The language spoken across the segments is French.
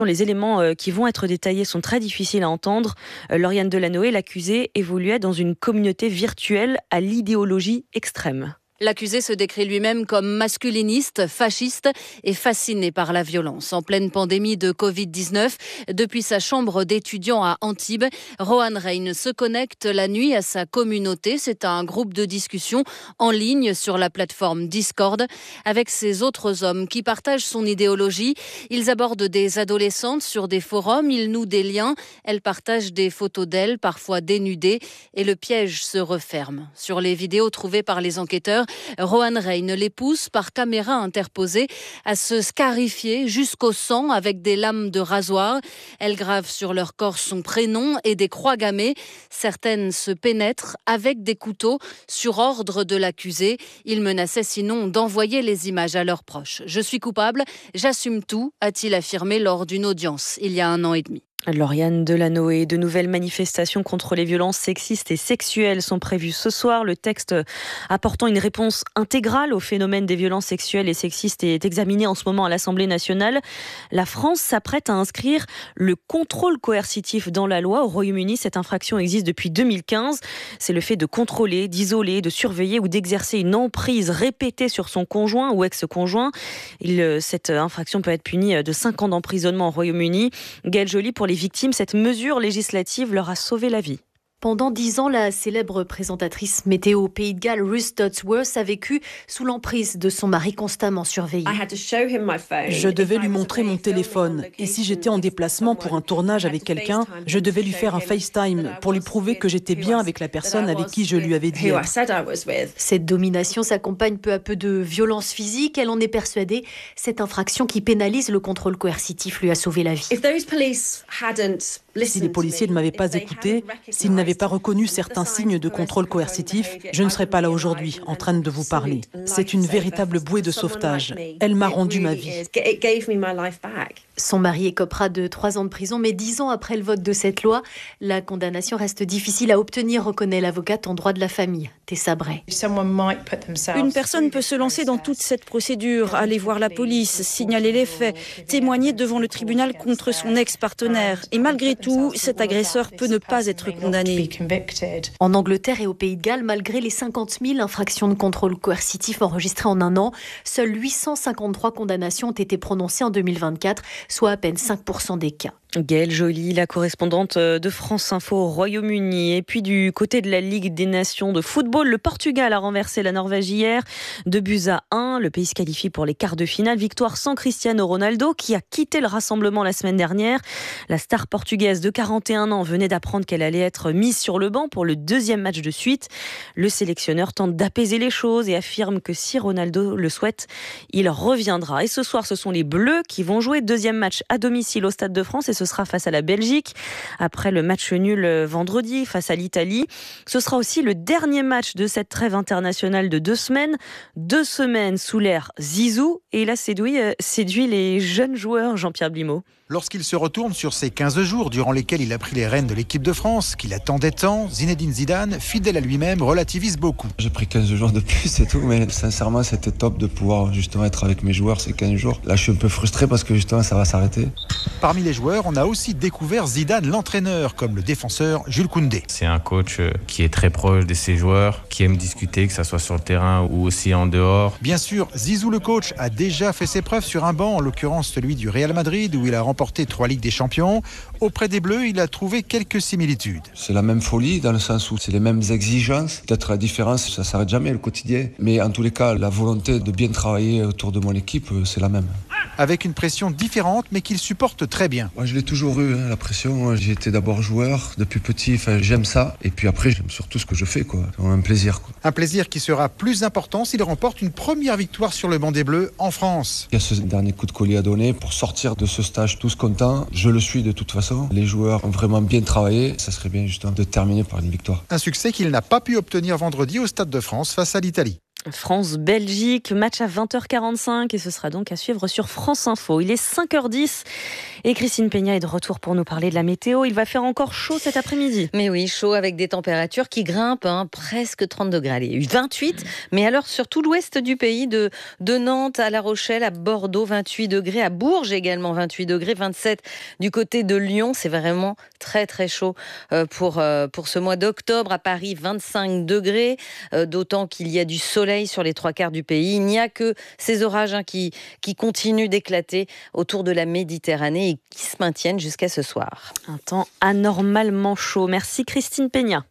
Les éléments qui vont être détaillés sont très difficiles à entendre. Lauriane Delanoë, l'accusé, évoluait dans une communauté virtuelle à l'idéologie extrême. L'accusé se décrit lui-même comme masculiniste, fasciste et fasciné par la violence. En pleine pandémie de Covid-19, depuis sa chambre d'étudiant à Antibes, Rohan Rein se connecte la nuit à sa communauté. C'est un groupe de discussion en ligne sur la plateforme Discord avec ses autres hommes qui partagent son idéologie. Ils abordent des adolescentes sur des forums, ils nouent des liens, elles partagent des photos d'elles, parfois dénudées, et le piège se referme. Sur les vidéos trouvées par les enquêteurs, Rohan Rein les pousse par caméra interposée à se scarifier jusqu'au sang avec des lames de rasoir. Elles gravent sur leur corps son prénom et des croix gammées. Certaines se pénètrent avec des couteaux sur ordre de l'accusé. Il menaçait sinon d'envoyer les images à leurs proches. « Je suis coupable, j'assume tout », a-t-il affirmé lors d'une audience il y a 1 an et demi. Lauriane Delanoë, de nouvelles manifestations contre les violences sexistes et sexuelles sont prévues ce soir. Le texte apportant une réponse intégrale au phénomène des violences sexuelles et sexistes est examiné en ce moment à l'Assemblée nationale. La France s'apprête à inscrire le contrôle coercitif dans la loi. Au Royaume-Uni, cette infraction existe depuis 2015. C'est le fait de contrôler, d'isoler, de surveiller ou d'exercer une emprise répétée sur son conjoint ou ex-conjoint. Cette infraction peut être punie de 5 ans d'emprisonnement au Royaume-Uni. Gaëlle Joly, pour les victimes, cette mesure législative leur a sauvé la vie. Pendant 10 ans, la célèbre présentatrice météo au Pays de Galles, Ruth Dodsworth, a vécu sous l'emprise de son mari constamment surveillé. Je devais lui montrer mon téléphone. Et si j'étais en déplacement pour un tournage avec quelqu'un, je devais lui faire un FaceTime pour lui prouver que j'étais bien avec la personne avec qui je lui avais dit être. Cette domination s'accompagne peu à peu de violences physiques. Elle en est persuadée. Cette infraction qui pénalise le contrôle coercitif lui a sauvé la vie. Si les policiers ne m'avaient pas écouté, s'ils n'avaient pas reconnu certains signes de contrôle coercitif, je ne serais pas là aujourd'hui en train de vous parler. C'est une véritable bouée de sauvetage. Elle m'a rendu ma vie. Son mari écopera de 3 ans de prison, mais 10 ans après le vote de cette loi, la condamnation reste difficile à obtenir, reconnaît l'avocate en droit de la famille, Tessa Bray. Une personne peut se lancer dans toute cette procédure, aller voir la police, signaler les faits, témoigner devant le tribunal contre son ex-partenaire. Et malgré tout, cet agresseur peut ne pas être condamné. En Angleterre et au Pays de Galles, malgré les 50 000 infractions de contrôle coercitif enregistrées en 1 an, seules 853 condamnations ont été prononcées en 2024, soit à peine 5% des cas. Gaëlle Joly, la correspondante de France Info au Royaume-Uni. Et puis du côté de la Ligue des Nations de football, le Portugal a renversé la Norvège hier, 2-1. Le pays se qualifie pour les quarts de finale. Victoire sans Cristiano Ronaldo, qui a quitté le rassemblement la semaine dernière. La star portugaise de 41 ans venait d'apprendre qu'elle allait être mise sur le banc pour le 2e match de suite. Le sélectionneur tente d'apaiser les choses et affirme que si Ronaldo le souhaite, il reviendra. Et ce soir, ce sont les Bleus qui vont jouer 2e match à domicile au Stade de France, et ce sera face à la Belgique. Après le match nul vendredi face à l'Italie, ce sera aussi le dernier match de cette trêve internationale de 2 semaines. 2 semaines sous l'ère Zizou, et il a séduit les jeunes joueurs, Jean-Pierre Blimaud. Lorsqu'il se retourne sur ces 15 jours durant lesquels il a pris les rênes de l'équipe de France, qu'il attendait tant, Zinedine Zidane, fidèle à lui-même, relativise beaucoup. J'ai pris 15 jours de plus, c'est tout, mais sincèrement, c'était top de pouvoir justement être avec mes joueurs ces 15 jours. Là, je suis un peu frustré parce que justement, ça va s'arrêter. Parmi les joueurs, on a aussi découvert Zidane, l'entraîneur, comme le défenseur Jules Koundé. C'est un coach qui est très proche de ses joueurs, qui aime discuter, que ce soit sur le terrain ou aussi en dehors. Bien sûr, Zizou le coach a déjà fait ses preuves sur un banc, en l'occurrence celui du Real Madrid, où il a remporté 3 Ligues des Champions. Auprès des Bleus, il a trouvé quelques similitudes. C'est la même folie dans le sens où c'est les mêmes exigences. Peut-être la différence, ça ne s'arrête jamais le quotidien. Mais en tous les cas, la volonté de bien travailler autour de mon équipe, c'est la même. Avec une pression différente, mais qu'il supporte très bien. Moi, je l'ai toujours eu, la pression. J'ai été d'abord joueur depuis petit. J'aime ça. Et puis après, j'aime surtout ce que je fais. C'est un plaisir. Un plaisir qui sera plus important s'il remporte une première victoire sur le banc des Bleus en France. Il y a ce dernier coup de collier à donner pour sortir de ce stage tous contents. Je le suis de toute façon. Les joueurs ont vraiment bien travaillé. Ça serait bien justement de terminer par une victoire. Un succès qu'il n'a pas pu obtenir vendredi au Stade de France face à l'Italie. France-Belgique, match à 20h45 et ce sera donc à suivre sur France Info. Il est 5h10 et Christine Peña est de retour pour nous parler de la météo. Il va faire encore chaud cet après-midi. Mais oui, chaud avec des températures qui grimpent, presque 30 degrés. Allez, 28, mais alors sur tout l'ouest du pays, de Nantes à La Rochelle, à Bordeaux, 28 degrés, à Bourges également 28 degrés, 27 du côté de Lyon. C'est vraiment très très chaud pour ce mois d'octobre. À Paris, 25 degrés, d'autant qu'il y a du soleil sur les 3/4 du pays. Il n'y a que ces orages qui continuent d'éclater autour de la Méditerranée et qui se maintiennent jusqu'à ce soir. Un temps anormalement chaud. Merci Christine Peña.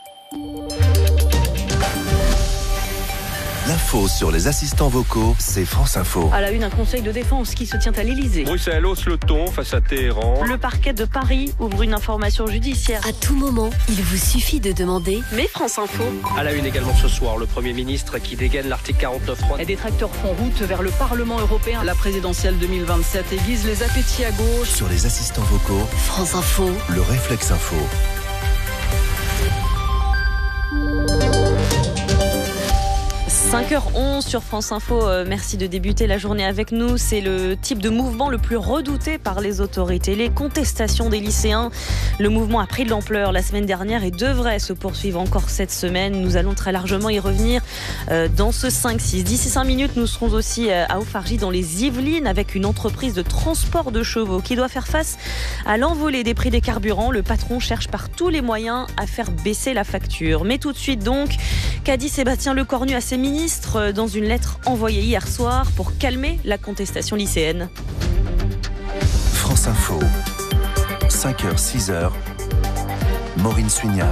L'info sur les assistants vocaux, c'est France Info. À la une, un conseil de défense qui se tient à l'Elysée. Bruxelles hausse le ton face à Téhéran. Le parquet de Paris ouvre une information judiciaire. À tout moment, il vous suffit de demander. Mais France Info. À la une également ce soir, le Premier ministre qui dégaine l'article 49.3. Les détracteurs font route vers le Parlement européen. La présidentielle 2027 aiguise les appétits à gauche. Sur les assistants vocaux, France Info. Le réflexe info. 5h11 sur France Info, merci de débuter la journée avec nous. C'est le type de mouvement le plus redouté par les autorités, les contestations des lycéens. Le mouvement a pris de l'ampleur la semaine dernière et devrait se poursuivre encore cette semaine. Nous allons très largement y revenir dans ce 5-6. D'ici 5 minutes, nous serons aussi à Auffargy dans les Yvelines avec une entreprise de transport de chevaux qui doit faire face à l'envolée des prix des carburants. Le patron cherche par tous les moyens à faire baisser la facture. Mais tout de suite donc, qu'a dit Sébastien Lecornu à ses ministres dans une lettre envoyée hier soir pour calmer la contestation lycéenne. France Info, 5h, 6h, Maureen Suignard.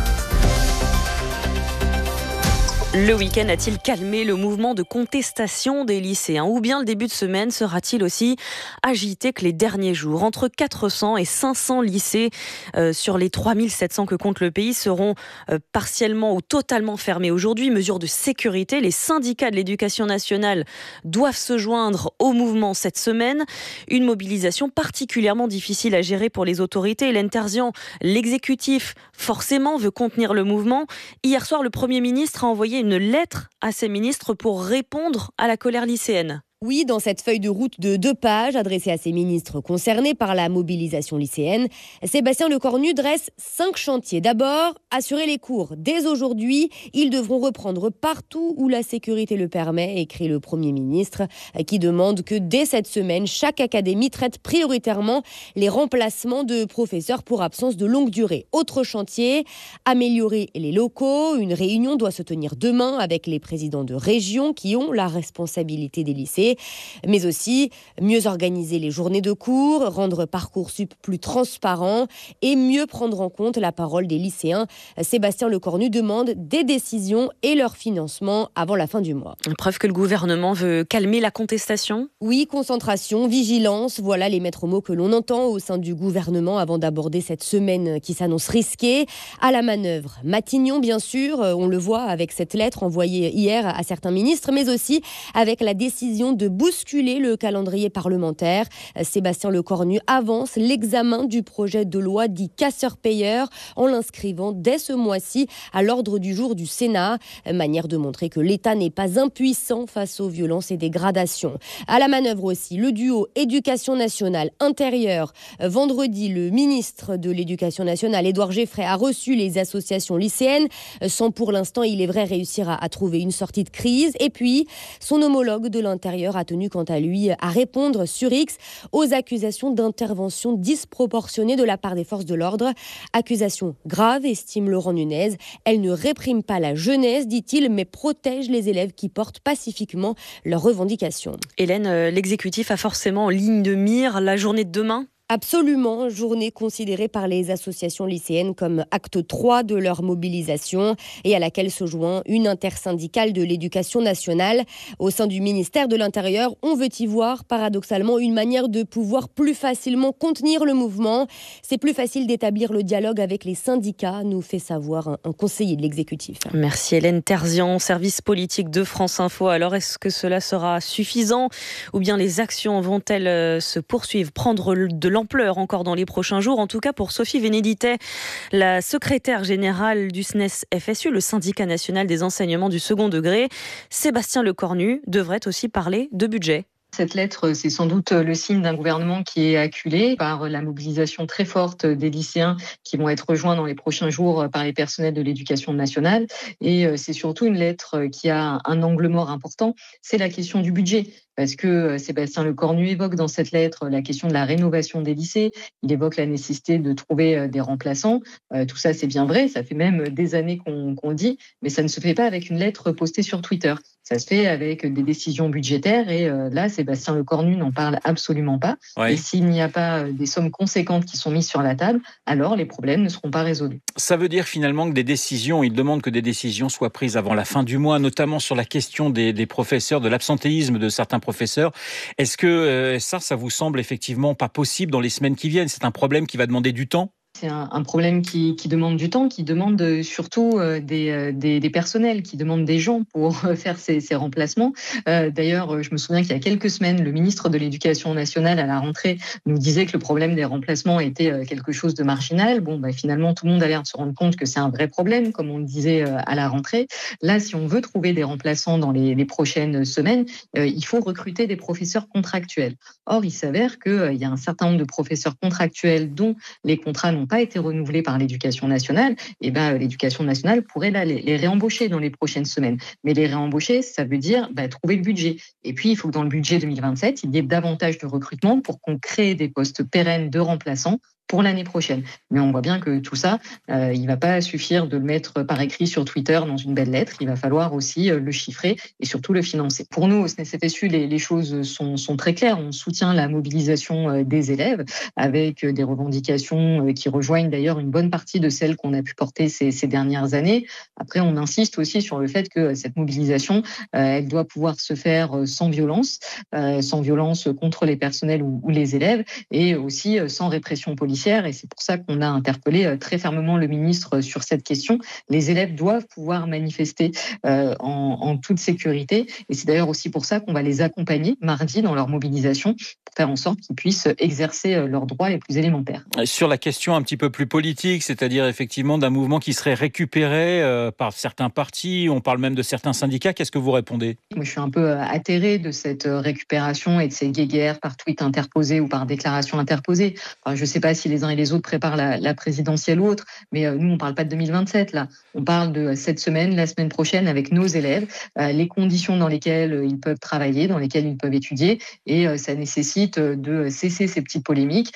Le week-end a-t-il calmé le mouvement de contestation des lycéens? Ou bien le début de semaine sera-t-il aussi agité que les derniers jours? Entre 400 et 500 lycées sur les 3700 que compte le pays seront partiellement ou totalement fermés aujourd'hui. Mesure de sécurité, les syndicats de l'éducation nationale doivent se joindre au mouvement cette semaine. Une mobilisation particulièrement difficile à gérer pour les autorités. Hélène Terzian, l'exécutif forcément veut contenir le mouvement. Hier soir, le Premier ministre a envoyé une lettre à ses ministres pour répondre à la colère lycéenne. Oui, dans cette feuille de route de 2 pages adressée à ces ministres concernés par la mobilisation lycéenne, Sébastien Lecornu dresse 5 chantiers. D'abord, assurer les cours. Dès aujourd'hui, ils devront reprendre partout où la sécurité le permet, écrit le Premier ministre, qui demande que dès cette semaine, chaque académie traite prioritairement les remplacements de professeurs pour absence de longue durée. Autre chantier, améliorer les locaux. Une réunion doit se tenir demain avec les présidents de régions qui ont la responsabilité des lycées. Mais aussi mieux organiser les journées de cours, rendre Parcoursup plus transparent et mieux prendre en compte la parole des lycéens. Sébastien Lecornu demande des décisions et leur financement avant la fin du mois. Preuve que le gouvernement veut calmer la contestation ? Oui, concentration, vigilance, voilà les maîtres mots que l'on entend au sein du gouvernement avant d'aborder cette semaine qui s'annonce risquée. À la manœuvre, Matignon bien sûr, on le voit avec cette lettre envoyée hier à certains ministres, mais aussi avec la décision de bousculer le calendrier parlementaire. Sébastien Lecornu avance l'examen du projet de loi dit casseur-payeur en l'inscrivant dès ce mois-ci à l'ordre du jour du Sénat. Manière de montrer que l'État n'est pas impuissant face aux violences et dégradations. À la manœuvre aussi, le duo éducation nationale-intérieur. Vendredi, le ministre de l'Éducation nationale, Édouard Geffray, a reçu les associations lycéennes sans pour l'instant, il est vrai, réussir à trouver une sortie de crise. Et puis, son homologue de l'intérieur a tenu quant à lui à répondre sur X aux accusations d'intervention disproportionnée de la part des forces de l'ordre. Accusation grave, estime Laurent Nunez. Elle ne réprime pas la jeunesse, dit-il, mais protège les élèves qui portent pacifiquement leurs revendications. Hélène, l'exécutif a forcément en ligne de mire la journée de demain ? Absolument, journée considérée par les associations lycéennes comme acte 3 de leur mobilisation et à laquelle se joint une intersyndicale de l'éducation nationale. Au sein du ministère de l'Intérieur, on veut y voir paradoxalement une manière de pouvoir plus facilement contenir le mouvement. C'est plus facile d'établir le dialogue avec les syndicats, nous fait savoir un conseiller de l'exécutif. Merci Hélène Terzian, service politique de France Info. Alors est-ce que cela sera suffisant ou bien les actions vont-elles se poursuivre, prendre de l'ampleur l'ampleur encore dans les prochains jours. En tout cas pour Sophie Vénédité, la secrétaire générale du SNES FSU, le syndicat national des enseignements du second degré. Sébastien Lecornu devrait aussi parler de budget. Cette lettre, c'est sans doute le signe d'un gouvernement qui est acculé par la mobilisation très forte des lycéens qui vont être rejoints dans les prochains jours par les personnels de l'éducation nationale. Et c'est surtout une lettre qui a un angle mort important, c'est la question du budget. Parce que Sébastien Lecornu évoque dans cette lettre la question de la rénovation des lycées. Il évoque la nécessité de trouver des remplaçants. Tout ça, c'est bien vrai. Ça fait même des années qu'on le dit. Mais ça ne se fait pas avec une lettre postée sur Twitter. Ça se fait avec des décisions budgétaires. Et là, Sébastien Lecornu n'en parle absolument pas. Ouais. Et s'il n'y a pas des sommes conséquentes qui sont mises sur la table, alors les problèmes ne seront pas résolus. Ça veut dire finalement que il demande que des décisions soient prises avant la fin du mois, notamment sur la question des professeurs, de l'absentéisme de certains professeurs. Est-ce que ça vous semble effectivement pas possible dans les semaines qui viennent ? C'est un problème qui va demander du temps ? C'est un problème qui demande du temps, qui demande surtout des personnels, qui demande des gens pour faire ces remplacements. D'ailleurs, je me souviens qu'il y a quelques semaines, le ministre de l'Éducation nationale à la rentrée nous disait que le problème des remplacements était quelque chose de marginal. Finalement, tout le monde a l'air de se rendre compte que c'est un vrai problème, comme on le disait à la rentrée. Là, si on veut trouver des remplaçants dans les prochaines semaines, il faut recruter des professeurs contractuels. Or, il s'avère qu'il y a un certain nombre de professeurs contractuels dont les contrats n'ont pas été renouvelés par l'Éducation nationale, et l'Éducation nationale pourrait les réembaucher dans les prochaines semaines. Mais les réembaucher, ça veut dire trouver le budget. Et puis, il faut que dans le budget 2027, il y ait davantage de recrutement pour qu'on crée des postes pérennes de remplaçants pour l'année prochaine. Mais on voit bien que tout ça, il ne va pas suffire de le mettre par écrit sur Twitter dans une belle lettre. Il va falloir aussi le chiffrer et surtout le financer. Pour nous, au SNES FSU, les choses sont très claires. On soutient la mobilisation des élèves avec des revendications qui rejoignent d'ailleurs une bonne partie de celles qu'on a pu porter ces dernières années. Après, on insiste aussi sur le fait que cette mobilisation, elle doit pouvoir se faire sans violence contre les personnels ou les élèves, et aussi sans répression policière. Et c'est pour ça qu'on a interpellé très fermement le ministre sur cette question. Les élèves doivent pouvoir manifester en toute sécurité. Et c'est d'ailleurs aussi pour ça qu'on va les accompagner mardi dans leur mobilisation pour faire en sorte qu'ils puissent exercer leurs droits les plus élémentaires. Sur la question un petit peu plus politique, c'est-à-dire effectivement d'un mouvement qui serait récupéré par certains partis, on parle même de certains syndicats, qu'est-ce que vous répondez ? Moi, je suis un peu atterrée de cette récupération et de ces guéguerres par tweet interposé ou par déclaration interposée. Enfin, je ne sais pas si les uns et les autres préparent la présidentielle ou autre, mais nous, on ne parle pas de 2027, là. On parle de cette semaine, la semaine prochaine, avec nos élèves, les conditions dans lesquelles ils peuvent travailler, dans lesquelles ils peuvent étudier, et ça nécessite de cesser ces petites polémiques,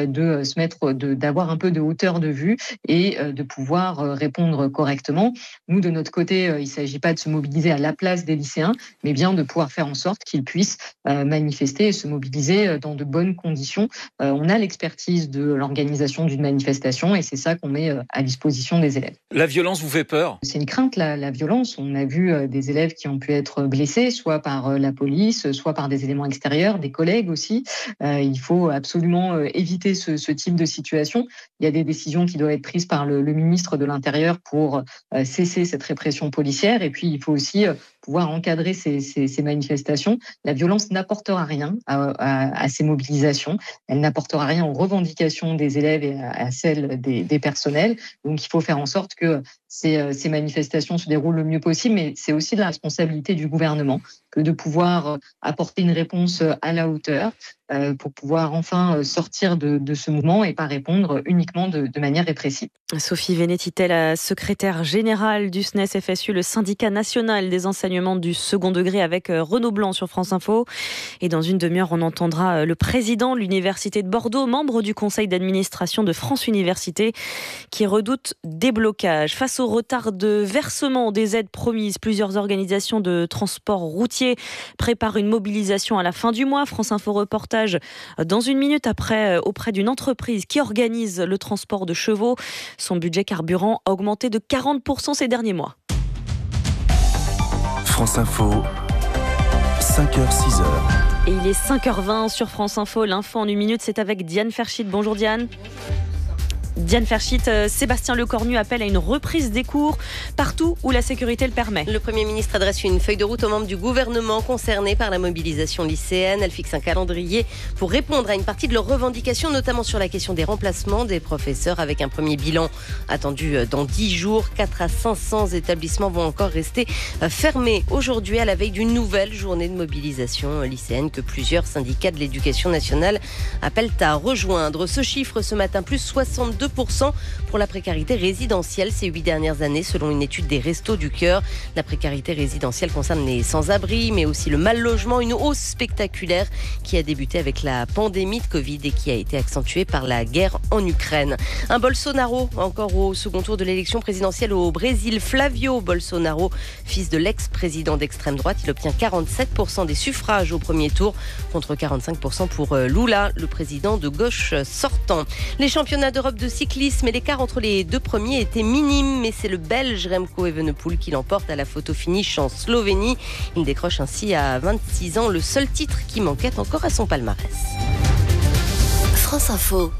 d'avoir un peu de hauteur de vue et de pouvoir répondre correctement. Nous, de notre côté, il ne s'agit pas de se mobiliser à la place des lycéens, mais bien de pouvoir faire en sorte qu'ils puissent manifester et se mobiliser dans de bonnes conditions. On a l'expertise de l'organisation d'une manifestation et c'est ça qu'on met à disposition des élèves. La violence vous fait peur ? C'est une crainte, la violence. On a vu des élèves qui ont pu être blessés, soit par la police, soit par des éléments extérieurs, des collègues aussi. Il faut absolument éviter ce type de situation. Il y a des décisions qui doivent être prises par le ministre de l'Intérieur pour cesser cette répression policière, et puis il faut aussi pouvoir encadrer ces manifestations. La violence n'apportera rien à ces mobilisations, elle n'apportera rien aux revendications des élèves et à celles des personnels. Donc il faut faire en sorte que ces manifestations se déroulent le mieux possible, mais c'est aussi de la responsabilité du gouvernement que de pouvoir apporter une réponse à la hauteur pour pouvoir enfin sortir de ce mouvement et pas répondre uniquement de manière répressive. Sophie Vénédité, la secrétaire générale du SNES FSU, le syndicat national des enseignements du second degré, avec Renaud Blanc sur France Info. Et dans une demi-heure, on entendra le président de l'Université de Bordeaux, membre du conseil d'administration de France Université, qui redoute des blocages. Face au retard de versement des aides promises, plusieurs organisations de transport routier préparent une mobilisation à la fin du mois. France Info reportage dans une minute auprès d'une entreprise qui organise le transport de chevaux. Son budget carburant a augmenté de 40% ces derniers mois. France Info, 5h, 6h. Et il est 5h20 sur France Info. L'info en une minute, c'est avec Diane Ferchit. Bonjour Diane. Diane Ferchit, Sébastien Lecornu appelle à une reprise des cours partout où la sécurité le permet. Le Premier ministre adresse une feuille de route aux membres du gouvernement concernés par la mobilisation lycéenne. Elle fixe un calendrier pour répondre à une partie de leurs revendications, notamment sur la question des remplacements des professeurs, avec un premier bilan attendu dans 10 jours. 4 à 500 établissements vont encore rester fermés aujourd'hui à la veille d'une nouvelle journée de mobilisation lycéenne que plusieurs syndicats de l'éducation nationale appellent à rejoindre. Ce chiffre ce matin, plus 62% pour la précarité résidentielle ces 8 dernières années, selon une étude des Restos du Cœur. La précarité résidentielle concerne les sans-abri, mais aussi le mal-logement, une hausse spectaculaire qui a débuté avec la pandémie de Covid et qui a été accentuée par la guerre en Ukraine. Un Bolsonaro, encore au second tour de l'élection présidentielle au Brésil. Flavio Bolsonaro, fils de l'ex-président d'extrême droite, il obtient 47% des suffrages au premier tour, contre 45% pour Lula, le président de gauche sortant. Les championnats d'Europe de cyclisme et l'écart entre les deux premiers était minime, mais c'est le Belge Remco Evenepoel qui l'emporte à la photo finish en Slovénie. Il décroche ainsi à 26 ans le seul titre qui manquait encore à son palmarès. France Info.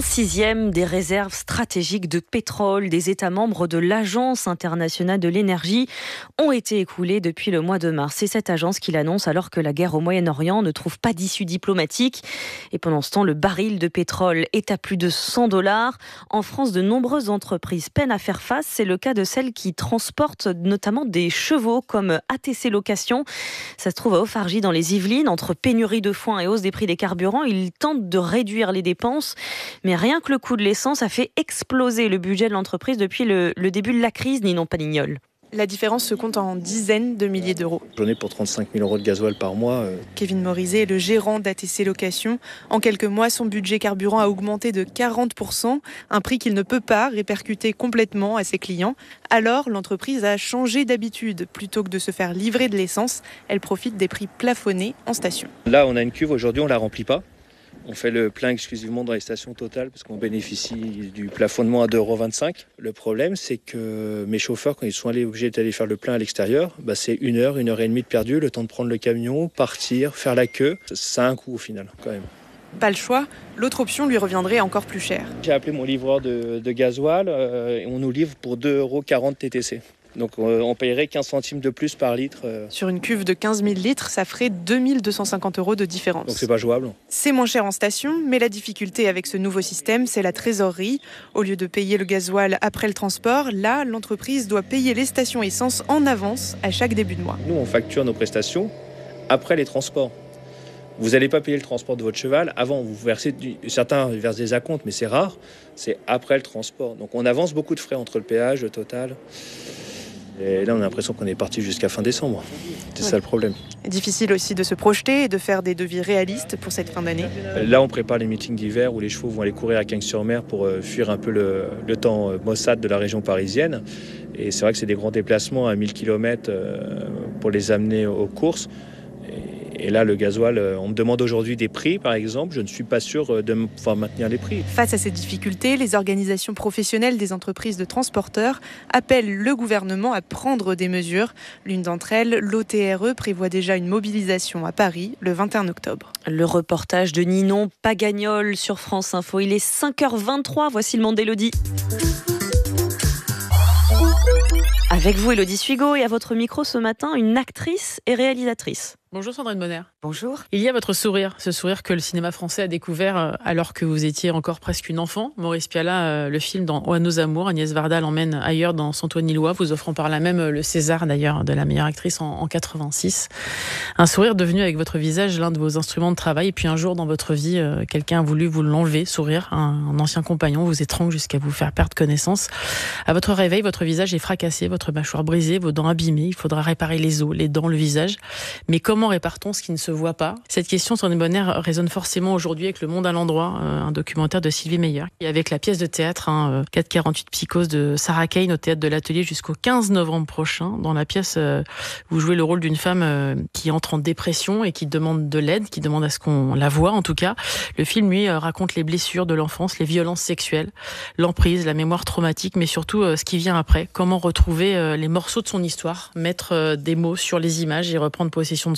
1/6 des réserves stratégiques de pétrole des États membres de l'Agence internationale de l'énergie ont été écoulées depuis le mois de mars. C'est cette agence qui l'annonce alors que la guerre au Moyen-Orient ne trouve pas d'issue diplomatique. Et pendant ce temps, le baril de pétrole est à plus de $100. En France, de nombreuses entreprises peinent à faire face. C'est le cas de celles qui transportent notamment des chevaux comme ATC Location. Ça se trouve à Auffargy dans les Yvelines. Entre pénurie de foin et hausse des prix des carburants, ils tentent de réduire les dépenses. Mais rien que le coût de l'essence a fait exploser le budget de l'entreprise depuis le début de la crise, Ninon Panignol. La différence se compte en dizaines de milliers d'euros. J'en ai pour 35 000 € de gasoil par mois. Kevin Morizet est le gérant d'ATC Location. En quelques mois, son budget carburant a augmenté de 40%, un prix qu'il ne peut pas répercuter complètement à ses clients. Alors, l'entreprise a changé d'habitude. Plutôt que de se faire livrer de l'essence, elle profite des prix plafonnés en station. Là, on a une cuve, aujourd'hui on ne la remplit pas. On fait le plein exclusivement dans les stations Total parce qu'on bénéficie du plafonnement à 2,25 €. Le problème, c'est que mes chauffeurs, quand ils sont obligés d'aller faire le plein à l'extérieur, c'est 1 heure, 1 heure et demie de perdu, le temps de prendre le camion, partir, faire la queue. Ça a un coût au final, quand même. Pas le choix, l'autre option lui reviendrait encore plus cher. J'ai appelé mon livreur de gasoil et on nous livre pour 2,40 € TTC. Donc on paierait 15 centimes de plus par litre. Sur une cuve de 15 000 litres, ça ferait 2 250 € de différence. Donc c'est pas jouable. C'est moins cher en station, mais la difficulté avec ce nouveau système, c'est la trésorerie. Au lieu de payer le gasoil après le transport, là, l'entreprise doit payer les stations essence en avance à chaque début de mois. Nous, on facture nos prestations après les transports. Vous n'allez pas payer le transport de votre cheval avant. Vous versez certains versent des acomptes, mais c'est rare. C'est après le transport. Donc on avance beaucoup de frais entre le péage, le Total. Et là, on a l'impression qu'on est parti jusqu'à fin décembre. C'est ça le problème. Difficile aussi de se projeter et de faire des devis réalistes pour cette fin d'année. Là, on prépare les meetings d'hiver où les chevaux vont aller courir à Cagnes-sur-Mer pour fuir un peu le temps maussade de la région parisienne. Et c'est vrai que c'est des grands déplacements à 1000 km pour les amener aux courses. Et là, le gasoil, on me demande aujourd'hui des prix, par exemple. Je ne suis pas sûr de pouvoir maintenir les prix. Face à ces difficultés, les organisations professionnelles des entreprises de transporteurs appellent le gouvernement à prendre des mesures. L'une d'entre elles, l'OTRE, prévoit déjà une mobilisation à Paris le 21 octobre. Le reportage de Ninon Panignol sur France Info. Il est 5h23. Voici le monde d'Élodie. Avec vous, Élodie Suigo, et à votre micro ce matin, une actrice et réalisatrice. Bonjour Sandrine Bonner. Bonjour. Il y a votre sourire, ce sourire que le cinéma français a découvert alors que vous étiez encore presque une enfant. Maurice Pialat, le film dans À nos amours, Agnès Varda l'emmène ailleurs dans Saint-Ouen-Nilois, vous offrant par là même le César d'ailleurs de la meilleure actrice en 86. Un sourire devenu avec votre visage l'un de vos instruments de travail. Et puis un jour dans votre vie, quelqu'un a voulu vous l'enlever, sourire. Un ancien compagnon vous étrangle jusqu'à vous faire perdre connaissance. À votre réveil, votre visage est fracassé, votre mâchoire brisée, vos dents abîmées. Il faudra réparer les os, les dents, le visage. Mais comment répare-t-on ce qui ne se voit pas? Cette question, Sandrine Bonner, résonne forcément aujourd'hui avec Le Monde à l'endroit, un documentaire de Sylvie Meyer. Et avec la pièce de théâtre 448 Psychose de Sarah Kane au théâtre de l'Atelier jusqu'au 15 novembre prochain. Dans la pièce, vous jouez le rôle d'une femme qui entre en dépression et qui demande de l'aide, qui demande à ce qu'on la voie en tout cas. Le film, lui, raconte les blessures de l'enfance, les violences sexuelles, l'emprise, la mémoire traumatique, mais surtout ce qui vient après. Comment retrouver les morceaux de son histoire, mettre des mots sur les images et reprendre possession de soi.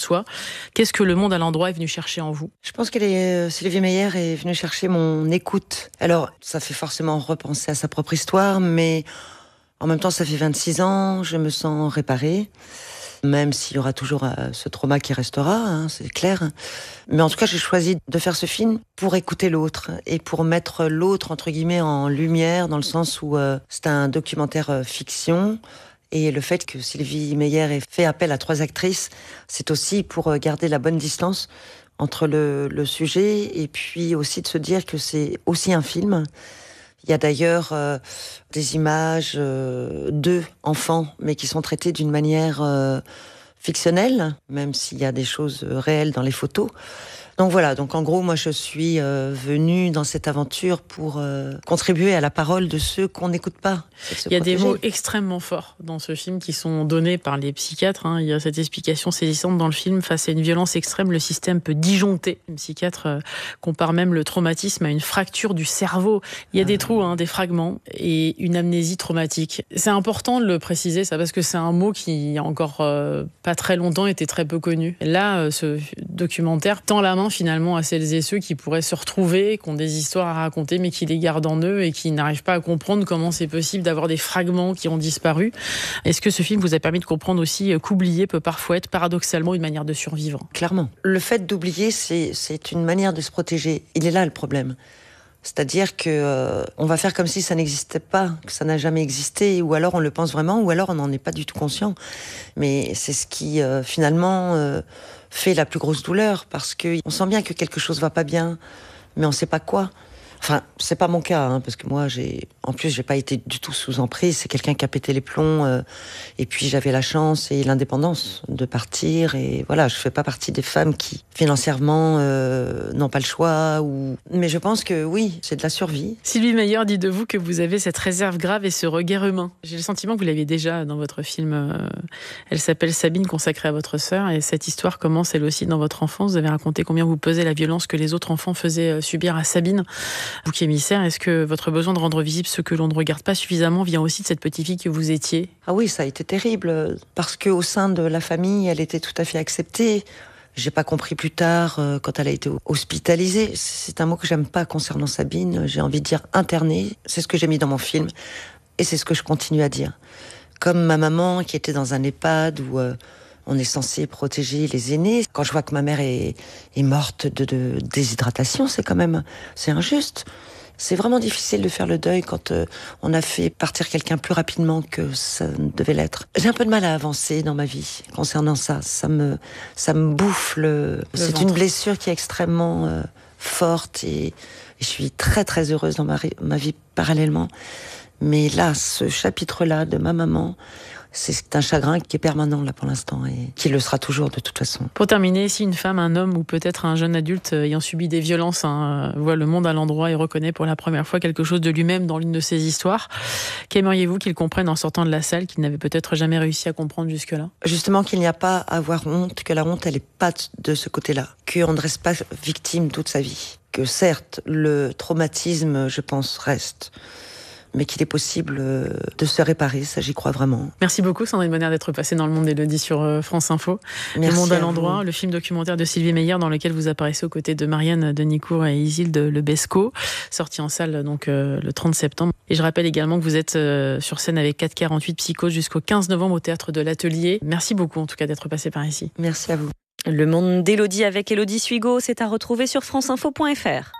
soi. Qu'est-ce que Le Monde à l'endroit est venu chercher en vous ? Je pense que Sylvie Meyer est venue chercher mon écoute. Alors, ça fait forcément repenser à sa propre histoire, mais en même temps, ça fait 26 ans, je me sens réparée. Même s'il y aura toujours ce trauma qui restera, hein, c'est clair. Mais en tout cas, j'ai choisi de faire ce film pour écouter l'autre et pour mettre l'autre, entre guillemets, en lumière, dans le sens où c'est un documentaire fiction. Et le fait que Sylvie Meyer ait fait appel à 3 actrices, c'est aussi pour garder la bonne distance entre le sujet et puis aussi de se dire que c'est aussi un film. Il y a d'ailleurs des images d'eux, enfants, mais qui sont traitées d'une manière fictionnelle, même s'il y a des choses réelles dans les photos. Donc voilà, donc en gros, moi je suis venue dans cette aventure pour contribuer à la parole de ceux qu'on n'écoute pas. Il y a des mots extrêmement forts dans ce film qui sont donnés par les psychiatres. Il y a cette explication saisissante dans le film. Face à une violence extrême, le système peut disjoncter. Les psychiatres comparent même le traumatisme à une fracture du cerveau. Il y a des trous, des fragments et une amnésie traumatique. C'est important de le préciser, ça, parce que c'est un mot qui, il y a encore pas très longtemps, était très peu connu. Là, ce documentaire tend la main finalement à celles et ceux qui pourraient se retrouver, qui ont des histoires à raconter mais qui les gardent en eux et qui n'arrivent pas à comprendre comment c'est possible d'avoir des fragments qui ont disparu. Est-ce que ce film vous a permis de comprendre aussi qu'oublier peut parfois être paradoxalement une manière de survivre ? Clairement. Le fait d'oublier, c'est une manière de se protéger. Il est là le problème. C'est-à-dire que on va faire comme si ça n'existait pas, que ça n'a jamais existé, ou alors on le pense vraiment, ou alors on n'en est pas du tout conscient. Mais c'est ce qui finalement fait la plus grosse douleur, parce que on sent bien que quelque chose va pas bien, mais on sait pas quoi. Enfin, c'est pas mon cas, parce que moi, j'ai pas été du tout sous emprise. C'est quelqu'un qui a pété les plombs, et puis j'avais la chance et l'indépendance de partir. Et voilà, je fais pas partie des femmes qui financièrement n'ont pas le choix. Mais je pense que oui, c'est de la survie. Sylvie Meyer dit de vous que vous avez cette réserve grave et ce regard humain. J'ai le sentiment que vous l'aviez déjà dans votre film. Elle s'appelle Sabine, consacrée à votre sœur, et cette histoire commence elle aussi dans votre enfance. Vous avez raconté combien vous pesait la violence que les autres enfants faisaient subir à Sabine. Bouc émissaire, est-ce que votre besoin de rendre visible ce que l'on ne regarde pas suffisamment vient aussi de cette petite fille que vous étiez ? Ah oui, ça a été terrible, parce qu'au sein de la famille, elle était tout à fait acceptée. J'ai pas compris plus tard, quand elle a été hospitalisée. C'est un mot que j'aime pas concernant Sabine, j'ai envie de dire internée. C'est ce que j'ai mis dans mon film, et c'est ce que je continue à dire. Comme ma maman qui était dans un EHPAD où on est censé protéger les aînés. Quand je vois que ma mère est morte de déshydratation, c'est injuste. C'est vraiment difficile de faire le deuil quand on a fait partir quelqu'un plus rapidement que ça devait l'être. J'ai un peu de mal à avancer dans ma vie concernant ça. Ça me bouffe c'est une blessure qui est extrêmement forte et je suis très très heureuse dans ma vie parallèlement. Mais là, ce chapitre-là de ma maman, c'est un chagrin qui est permanent là pour l'instant et qui le sera toujours de toute façon. Pour terminer, si une femme, un homme ou peut-être un jeune adulte ayant subi des violences voit Le Monde à l'endroit et reconnaît pour la première fois quelque chose de lui-même dans l'une de ses histoires, qu'aimeriez-vous qu'il comprenne en sortant de la salle qu'il n'avait peut-être jamais réussi à comprendre jusque-là ? Justement qu'il n'y a pas à avoir honte, que la honte elle n'est pas de ce côté-là, qu'on ne reste pas victime toute sa vie, que certes le traumatisme je pense reste, mais qu'il est possible de se réparer, ça j'y crois vraiment. Merci beaucoup Sandrine Bonner d'être passée dans Le Monde d'Élodie sur France Info. Merci. Le Monde à l'endroit, le film documentaire de Sylvie Meyer dans lequel vous apparaissez aux côtés de Marianne Denicourt et Isilde Lebesco, sorti en salle donc le 30 septembre. Et je rappelle également que vous êtes sur scène avec 448 Psychose jusqu'au 15 novembre au Théâtre de l'Atelier. Merci beaucoup en tout cas d'être passée par ici. Merci à vous. Le Monde d'Élodie avec Élodie Suigo, c'est à retrouver sur franceinfo.fr.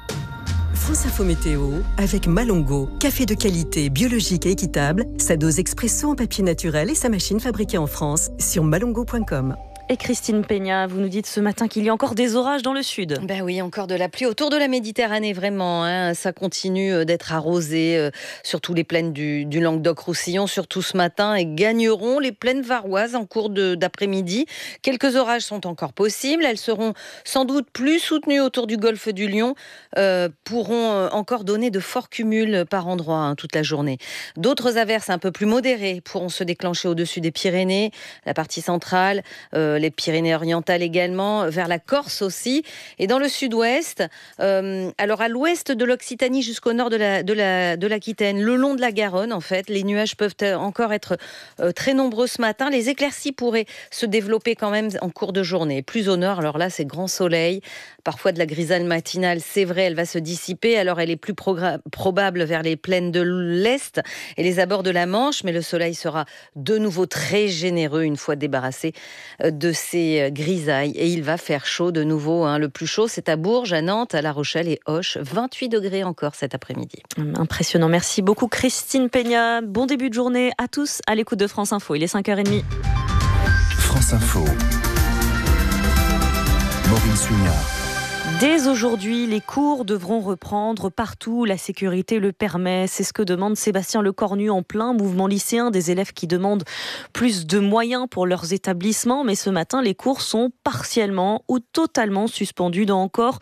France Info Météo avec Malongo. Café de qualité, biologique et équitable. Sa dose expresso en papier naturel et sa machine fabriquée en France sur malongo.com. Et Christine Peña, vous nous dites ce matin qu'il y a encore des orages dans le sud. Ben oui, encore de la pluie autour de la Méditerranée, vraiment. Ça continue d'être arrosé, surtout les plaines du Languedoc-Roussillon, surtout ce matin, et gagneront les plaines varoises en cours d'après-midi. Quelques orages sont encore possibles. Elles seront sans doute plus soutenues autour du golfe du Lion, pourront encore donner de forts cumuls par endroits toute la journée. D'autres averses un peu plus modérées pourront se déclencher au-dessus des Pyrénées, la partie centrale, les Pyrénées-Orientales également, vers la Corse aussi. Et dans le sud-ouest, alors à l'ouest de l'Occitanie jusqu'au nord de l'Aquitaine, le long de la Garonne en fait, les nuages peuvent encore être très nombreux ce matin. Les éclaircies pourraient se développer quand même en cours de journée. Plus au nord, alors là c'est grand soleil, parfois de la grisaille matinale, c'est vrai, elle va se dissiper. Alors elle est plus probable vers les plaines de l'Est et les abords de la Manche, mais le soleil sera de nouveau très généreux une fois débarrassé de ces grisailles. Et il va faire chaud de nouveau. Le plus chaud, c'est à Bourges, à Nantes, à La Rochelle et Auch. 28 degrés encore cet après-midi. Impressionnant. Merci beaucoup Christine Peña. Bon début de journée à tous à l'écoute de France Info. Il est 5h30. France Info. Maureen Sugnard. Dès aujourd'hui, les cours devront reprendre partout où la sécurité le permet. C'est ce que demande Sébastien Lecornu en plein mouvement lycéen, des élèves qui demandent plus de moyens pour leurs établissements. Mais ce matin, les cours sont partiellement ou totalement suspendus dans encore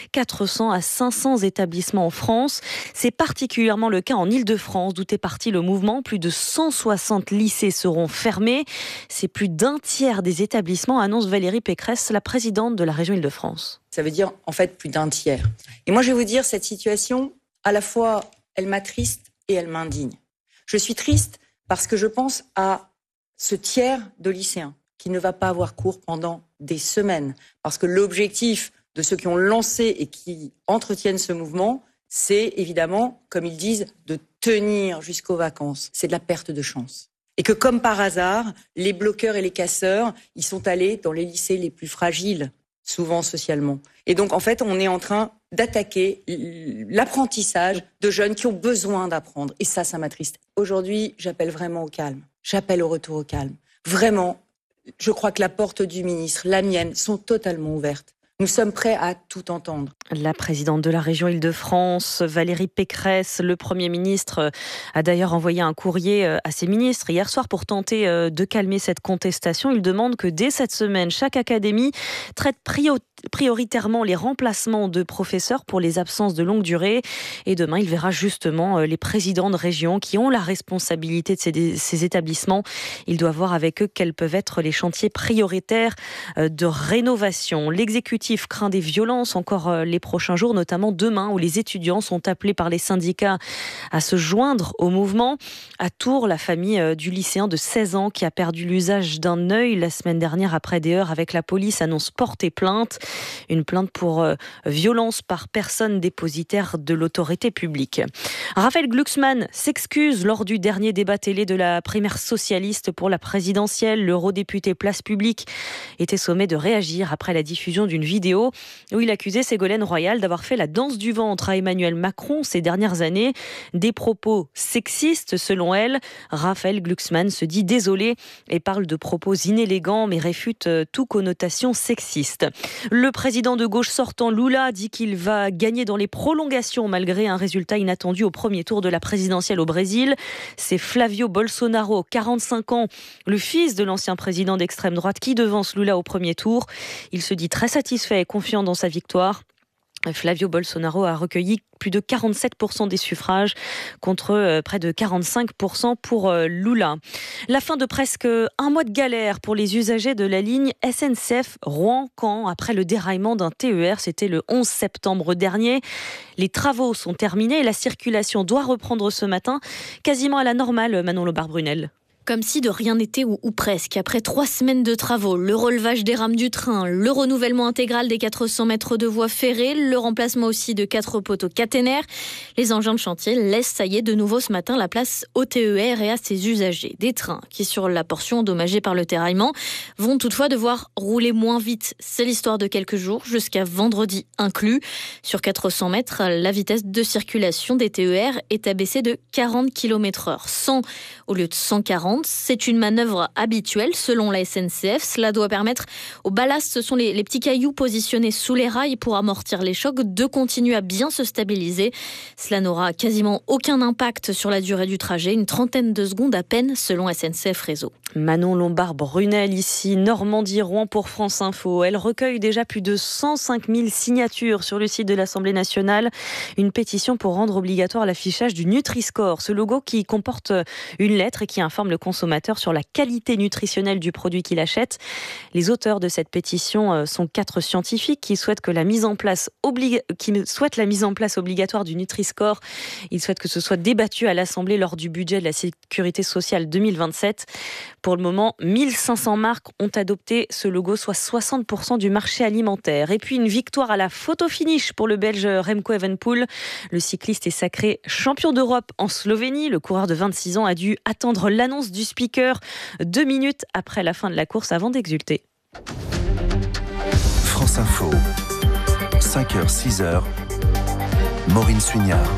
400 à 500 établissements en France. C'est particulièrement le cas en Île-de-France, d'où est parti le mouvement. Plus de 160 lycées seront fermés. C'est plus d'un tiers des établissements, annonce Valérie Pécresse, la présidente de la région Île-de-France. Ça veut dire, en fait, plus d'un tiers. Et moi, je vais vous dire, cette situation, à la fois, elle m'attriste et elle m'indigne. Je suis triste parce que je pense à ce tiers de lycéens qui ne va pas avoir cours pendant des semaines. Parce que l'objectif de ceux qui ont lancé et qui entretiennent ce mouvement, c'est évidemment, comme ils disent, de tenir jusqu'aux vacances. C'est de la perte de chance. Et que, comme par hasard, les bloqueurs et les casseurs, ils sont allés dans les lycées les plus fragiles, souvent socialement. Et donc, en fait, on est en train d'attaquer l'apprentissage de jeunes qui ont besoin d'apprendre. Et ça m'attriste. Aujourd'hui, j'appelle vraiment au calme. J'appelle au retour au calme. Vraiment, je crois que la porte du ministre, la mienne, sont totalement ouvertes. Nous sommes prêts à tout entendre. La présidente de la région Île-de-France, Valérie Pécresse, le Premier ministre, a d'ailleurs envoyé un courrier à ses ministres hier soir pour tenter de calmer cette contestation. Il demande que dès cette semaine, chaque académie traite prioritairement les remplacements de professeurs pour les absences de longue durée. Et demain, il verra justement les présidents de région qui ont la responsabilité de ces établissements. Il doit voir avec eux quels peuvent être les chantiers prioritaires de rénovation. L'exécutif craint des violences encore les prochains jours, notamment demain où les étudiants sont appelés par les syndicats à se joindre au mouvement. À Tours, la famille du lycéen de 16 ans qui a perdu l'usage d'un œil la semaine dernière après des heurts avec la police annonce porter plainte. Une plainte pour violence par personne dépositaire de l'autorité publique. Raphaël Glucksmann s'excuse lors du dernier débat télé de la primaire socialiste pour la présidentielle. L'eurodéputé Place Publique était sommé de réagir après la diffusion d'une vidéo où il accusait Ségolène Royal d'avoir fait la danse du ventre à Emmanuel Macron ces dernières années. Des propos sexistes selon elle. Raphaël Glucksmann se dit désolé et parle de propos inélégants mais réfute toute connotation sexiste. Le président de gauche sortant, Lula, dit qu'il va gagner dans les prolongations malgré un résultat inattendu au premier tour de la présidentielle au Brésil. C'est Flavio Bolsonaro, 45 ans, le fils de l'ancien président d'extrême droite qui devance Lula au premier tour. Il se dit très satisfait et confiant dans sa victoire. Flavio Bolsonaro a recueilli plus de 47% des suffrages contre près de 45% pour Lula. La fin de presque un mois de galère pour les usagers de la ligne SNCF Rouen-Caen après le déraillement d'un TER. C'était le 11 septembre dernier. Les travaux sont terminés et la circulation doit reprendre ce matin quasiment à la normale, Manon Lombard-Brunel. Comme si de rien n'était ou presque. Après 3 semaines de travaux, le relevage des rames du train, le renouvellement intégral des 400 mètres de voies ferrées, le remplacement aussi de 4 poteaux caténaires, les engins de chantier laissent, ça y est, de nouveau ce matin la place au TER et à ses usagers. Des trains qui, sur la portion endommagée par le terraillement, vont toutefois devoir rouler moins vite. C'est l'histoire de quelques jours, jusqu'à vendredi inclus. Sur 400 mètres, la vitesse de circulation des TER est abaissée de 40 km/h. 100 au lieu de 140. C'est une manœuvre habituelle selon la SNCF. Cela doit permettre au ballast, ce sont les petits cailloux positionnés sous les rails pour amortir les chocs, de continuer à bien se stabiliser. Cela n'aura quasiment aucun impact sur la durée du trajet, une trentaine de secondes à peine selon SNCF Réseau. Manon Lombard-Brunel, ici, Normandie-Rouen pour France Info. Elle recueille déjà plus de 105 000 signatures sur le site de l'Assemblée nationale. Une pétition pour rendre obligatoire l'affichage du Nutri-Score, ce logo qui comporte une lettre et qui informe le consommateur sur la qualité nutritionnelle du produit qu'il achète. Les auteurs de cette pétition sont 4 scientifiques qui souhaitent la mise en place obligatoire du Nutri-Score. Ils souhaitent que ce soit débattu à l'Assemblée lors du budget de la Sécurité sociale 2027. Pour le moment, 1500 marques ont adopté ce logo, soit 60% du marché alimentaire. Et puis une victoire à la photo finish pour le Belge Remco Evenepoel. Le cycliste est sacré champion d'Europe en Slovénie. Le coureur de 26 ans a dû attendre l'annonce du speaker 2 minutes après la fin de la course avant d'exulter. France Info, 5h, 6h, Maureen Suignard.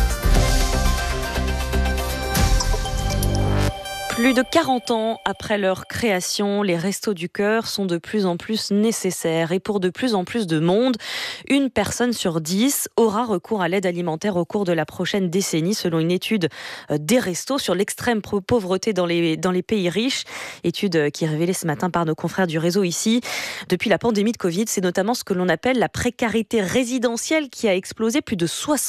Plus de 40 ans après leur création, les Restos du Cœur sont de plus en plus nécessaires. Et pour de plus en plus de monde, une personne sur 10 aura recours à l'aide alimentaire au cours de la prochaine décennie, selon une étude des Restos sur l'extrême pauvreté dans les pays riches. Étude qui est révélée ce matin par nos confrères du réseau ici. Depuis la pandémie de Covid, c'est notamment ce que l'on appelle la précarité résidentielle qui a explosé, plus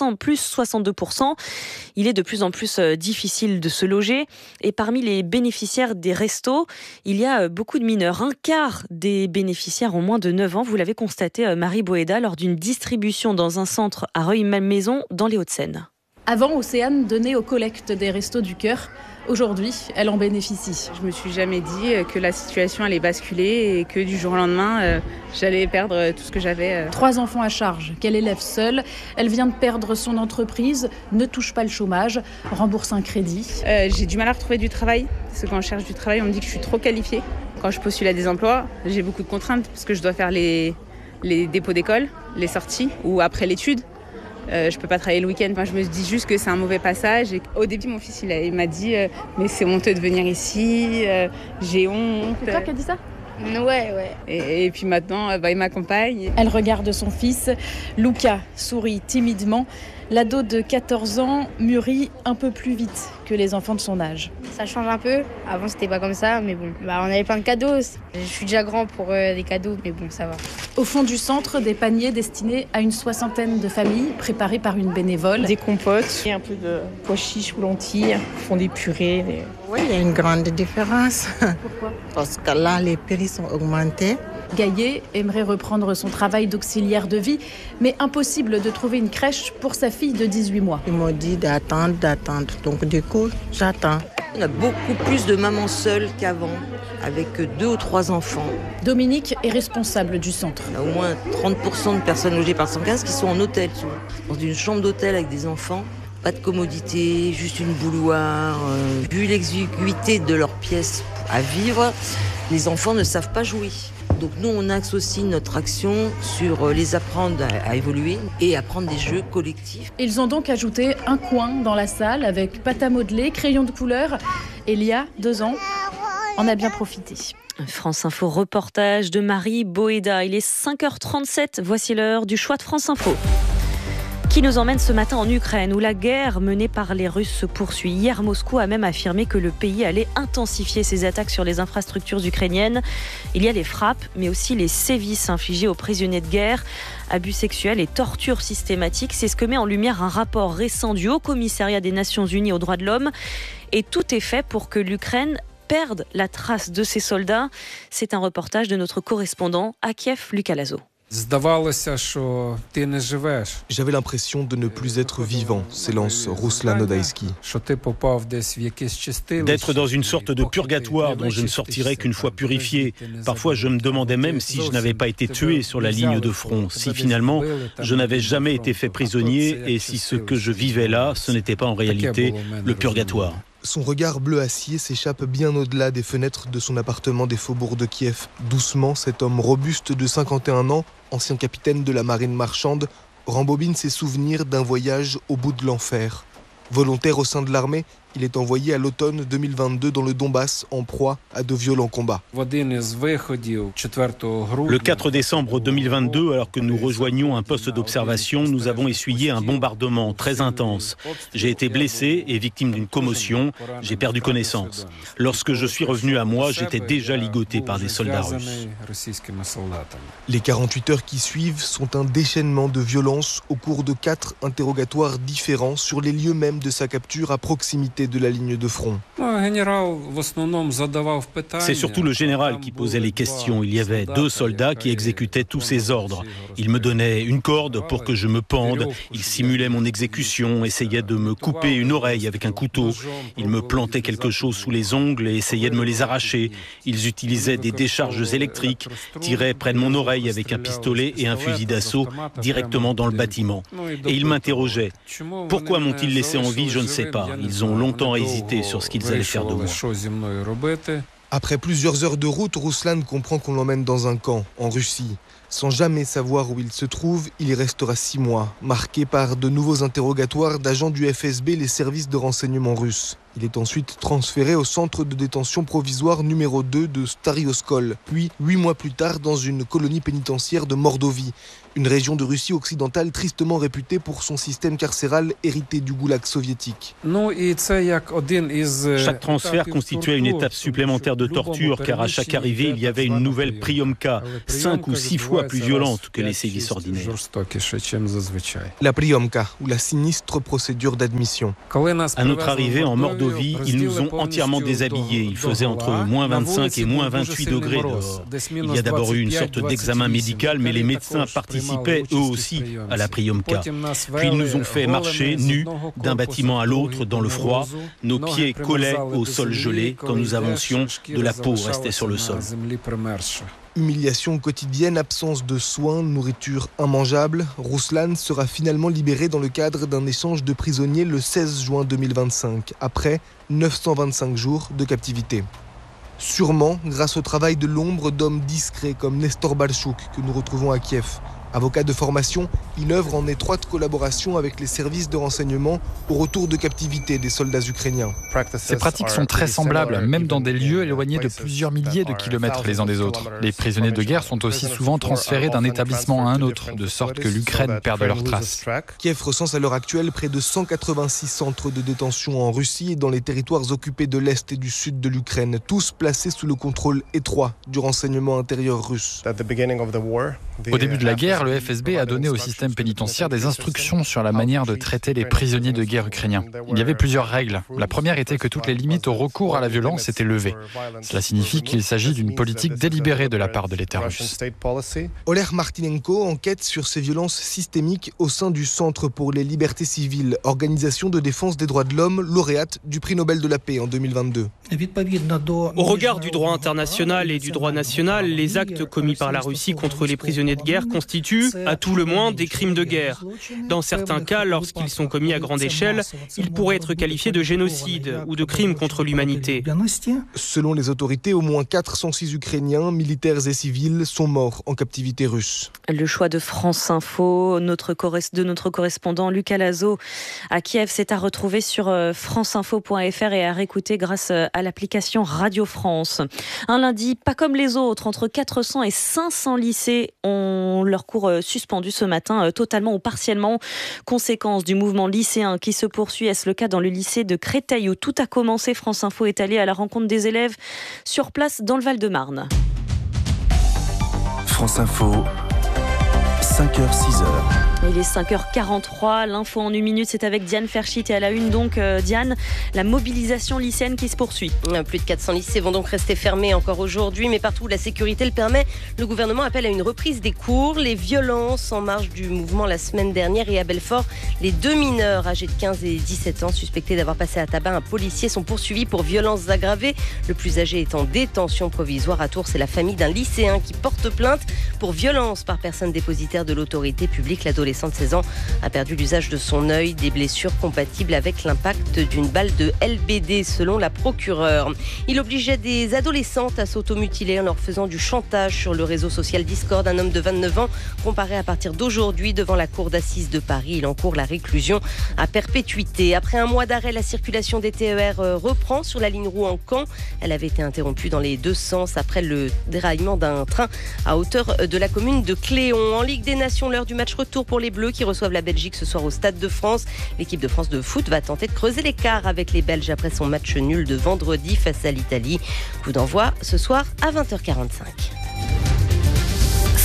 62%. Il est de plus en plus difficile de se loger. Et parmi les bénéficiaires des restos, il y a beaucoup de mineurs. Un quart des bénéficiaires ont moins de 9 ans. Vous l'avez constaté, Marie Boéda, lors d'une distribution dans un centre à Rueil-Malmaison, dans les Hauts-de-Seine. Avant, Océane donnait aux collectes des Restos du Cœur. Aujourd'hui, elle en bénéficie. Je me suis jamais dit que la situation allait basculer et que du jour au lendemain, j'allais perdre tout ce que j'avais. 3 enfants à charge, qu'elle élève seule. Elle vient de perdre son entreprise, ne touche pas le chômage, rembourse un crédit. J'ai du mal à retrouver du travail, parce que quand je cherche du travail, on me dit que je suis trop qualifiée. Quand je postule à des emplois, j'ai beaucoup de contraintes, parce que je dois faire les dépôts d'école, les sorties, ou après l'étude. Je peux pas travailler le week-end. Enfin, je me dis juste que c'est un mauvais passage. Et au début, mon fils, il m'a dit mais c'est honteux de venir ici, j'ai honte. C'est toi qui as dit ça ? Ouais. Et puis maintenant, il m'accompagne. Elle regarde son fils. Luca sourit timidement. L'ado de 14 ans mûrit un peu plus vite que les enfants de son âge. Ça change un peu. Avant, c'était pas comme ça, mais bon. On avait plein de cadeaux. Je suis déjà grand pour des cadeaux, mais bon, ça va. Au fond du centre, des paniers destinés à une 60aine de familles, préparés par une bénévole. Des compotes, et un peu de pois chiches ou lentilles, font des purées. Oui, il y a une grande différence. Pourquoi ? Parce que là, les prix sont augmentés. Gaillet aimerait reprendre son travail d'auxiliaire de vie, mais impossible de trouver une crèche pour sa fille de 18 mois. Ils m'ont dit d'attendre. Donc du coup, j'attends. On a beaucoup plus de mamans seules qu'avant, avec 2 ou 3 enfants. Dominique est responsable du centre. On a au moins 30% de personnes logées par 115 qui sont en hôtel, dans une chambre d'hôtel avec des enfants. Pas de commodité, juste une bouilloire. Vu l'exiguïté de leurs pièces à vivre, les enfants ne savent pas jouer. Donc nous, on axe aussi notre action sur les apprendre à évoluer et à prendre des jeux collectifs. Ils ont donc ajouté un coin dans la salle avec pâte à modeler, crayon de couleur. Elia, 2 ans, en a bien profité. France Info reportage de Marie Boéda. Il est 5h37, voici l'heure du choix de France Info. Qui nous emmène ce matin en Ukraine, où la guerre menée par les Russes se poursuit. Hier, Moscou a même affirmé que le pays allait intensifier ses attaques sur les infrastructures ukrainiennes. Il y a les frappes, mais aussi les sévices infligés aux prisonniers de guerre, abus sexuels et tortures systématiques. C'est ce que met en lumière un rapport récent du Haut-Commissariat des Nations Unies aux droits de l'homme. Et tout est fait pour que l'Ukraine perde la trace de ses soldats. C'est un reportage de notre correspondant à Kiev, Lucas Lazo. J'avais l'impression de ne plus être vivant, s'élance Ruslan Odaïski. D'être dans une sorte de purgatoire dont je ne sortirais qu'une fois purifié. Parfois, je me demandais même si je n'avais pas été tué sur la ligne de front, si finalement je n'avais jamais été fait prisonnier et si ce que je vivais là, ce n'était pas en réalité le purgatoire. Son regard bleu acier s'échappe bien au-delà des fenêtres de son appartement des faubourgs de Kiev. Doucement, cet homme robuste de 51 ans, ancien capitaine de la marine marchande, rembobine ses souvenirs d'un voyage au bout de l'enfer. Volontaire au sein de l'armée, il est envoyé à l'automne 2022 dans le Donbass en proie à de violents combats. Le 4 décembre 2022, alors que nous rejoignions un poste d'observation, nous avons essuyé un bombardement très intense. J'ai été blessé et victime d'une commotion. J'ai perdu connaissance. Lorsque je suis revenu à moi, j'étais déjà ligoté par des soldats russes. Les 48 heures qui suivent sont un déchaînement de violence au cours de 4 interrogatoires différents sur les lieux mêmes de sa capture à proximité proximité de la ligne de front. C'est surtout le général qui posait les questions. Il y avait 2 soldats qui exécutaient tous ses ordres. Il me donnait une corde pour que je me pende. Il simulait mon exécution, essayait de me couper une oreille avec un couteau. Il me plantait quelque chose sous les ongles et essayait de me les arracher. Ils utilisaient des décharges électriques, tiraient près de mon oreille avec un pistolet et un fusil d'assaut directement dans le bâtiment. Et ils m'interrogeaient. Pourquoi m'ont-ils laissé en vie? Je ne sais pas. Ils ont longtemps hésité sur ce qu'ils allaient faire de moi. Après plusieurs heures de route, Ruslan comprend qu'on l'emmène dans un camp, en Russie. Sans jamais savoir où il se trouve, il y restera 6 mois, marqué par de nouveaux interrogatoires d'agents du FSB, les services de renseignement russes. Il est ensuite transféré au centre de détention provisoire numéro 2 de Stary Oskol, puis 8 mois plus tard dans une colonie pénitentiaire de Mordovie, une région de Russie occidentale tristement réputée pour son système carcéral hérité du goulag soviétique. Chaque transfert constituait une étape supplémentaire de torture, car à chaque arrivée, il y avait une nouvelle priomka, 5 ou 6 fois plus violente que les sévices ordinaires. La priomka, ou la sinistre procédure d'admission. À notre arrivée en Mordovie, ils nous ont entièrement déshabillés. Il faisait entre moins 25 et moins 28 degrés dehors. Il y a d'abord eu une sorte d'examen médical, mais les médecins participaient eux aussi à la priomka. Puis ils nous ont fait marcher nus d'un bâtiment à l'autre dans le froid. Nos pieds collaient au sol gelé. Quand nous avancions, de la peau restait sur le sol. Humiliation quotidienne, absence de soins, nourriture immangeable. Ruslan sera finalement libéré dans le cadre d'un échange de prisonniers le 16 juin 2025, après 925 jours de captivité. Sûrement grâce au travail de l'ombre d'hommes discrets comme Nestor Balchouk, que nous retrouvons à Kiev. Avocat de formation, il œuvre en étroite collaboration avec les services de renseignement au retour de captivité des soldats ukrainiens. Ces pratiques sont très semblables, même dans des lieux éloignés de plusieurs milliers de kilomètres les uns des autres. Les prisonniers de guerre sont aussi souvent transférés d'un établissement à un autre, de sorte que l'Ukraine perde leurs traces. Kiev recense à l'heure actuelle près de 186 centres de détention en Russie et dans les territoires occupés de l'Est et du Sud de l'Ukraine, tous placés sous le contrôle étroit du renseignement intérieur russe. Au début de la guerre, le FSB a donné au système pénitentiaire des instructions sur la manière de traiter les prisonniers de guerre ukrainiens. Il y avait plusieurs règles. La première était que toutes les limites au recours à la violence étaient levées. Cela signifie qu'il s'agit d'une politique délibérée de la part de l'État russe. Oleg Martinenko enquête sur ces violences systémiques au sein du Centre pour les libertés civiles, organisation de défense des droits de l'homme, lauréate du prix Nobel de la paix en 2022. Au regard du droit international et du droit national, les actes commis par la Russie contre les prisonniers de guerre constituent, à tout le moins, des crimes de guerre. Dans certains cas, lorsqu'ils sont commis à grande échelle, ils pourraient être qualifiés de génocide ou de crimes contre l'humanité. Selon les autorités, au moins 406 Ukrainiens, militaires et civils, sont morts en captivité russe. Le choix de France Info, de notre correspondant Lucas Lazo à Kiev, c'est à retrouver sur franceinfo.fr et à réécouter grâce à l'application Radio France. Un lundi, pas comme les autres, entre 400 et 500 lycées ont leur cours suspendu ce matin, totalement ou partiellement. Conséquence du mouvement lycéen qui se poursuit. Est-ce le cas dans le lycée de Créteil où tout a commencé? France Info est allé à la rencontre des élèves sur place dans le Val-de-Marne. France Info, 5h, 6h. Il est 5h43, l'info en une minute, c'est avec Diane Ferchit et à la une donc, Diane, la mobilisation lycéenne qui se poursuit. Plus de 400 lycées vont donc rester fermés encore aujourd'hui, mais partout où la sécurité le permet, le gouvernement appelle à une reprise des cours. Les violences en marge du mouvement la semaine dernière et à Belfort, les 2 mineurs âgés de 15 et 17 ans suspectés d'avoir passé à tabac un policier sont poursuivis pour violences aggravées. Le plus âgé est en détention provisoire. À Tours, c'est la famille d'un lycéen qui porte plainte pour violence par personne dépositaire de l'autorité publique. L'adolescent de 16 ans a perdu l'usage de son œil, des blessures compatibles avec l'impact d'une balle de LBD selon la procureure. Il obligeait des adolescentes à s'automutiler en leur faisant du chantage sur le réseau social Discord. Un homme de 29 ans comparé à partir d'aujourd'hui devant la cour d'assises de Paris. Il encourt la réclusion à perpétuité. Après un mois d'arrêt, la circulation des TER reprend sur la ligne Rouen-Caen. Elle avait été interrompue dans les deux sens après le déraillement d'un train à hauteur de la commune de Cléon. En Ligue des Nations, l'heure du match retour pour les Bleus qui reçoivent la Belgique ce soir au Stade de France. L'équipe de France de foot va tenter de creuser l'écart avec les Belges après son match nul de vendredi face à l'Italie. Coup d'envoi ce soir à 20h45.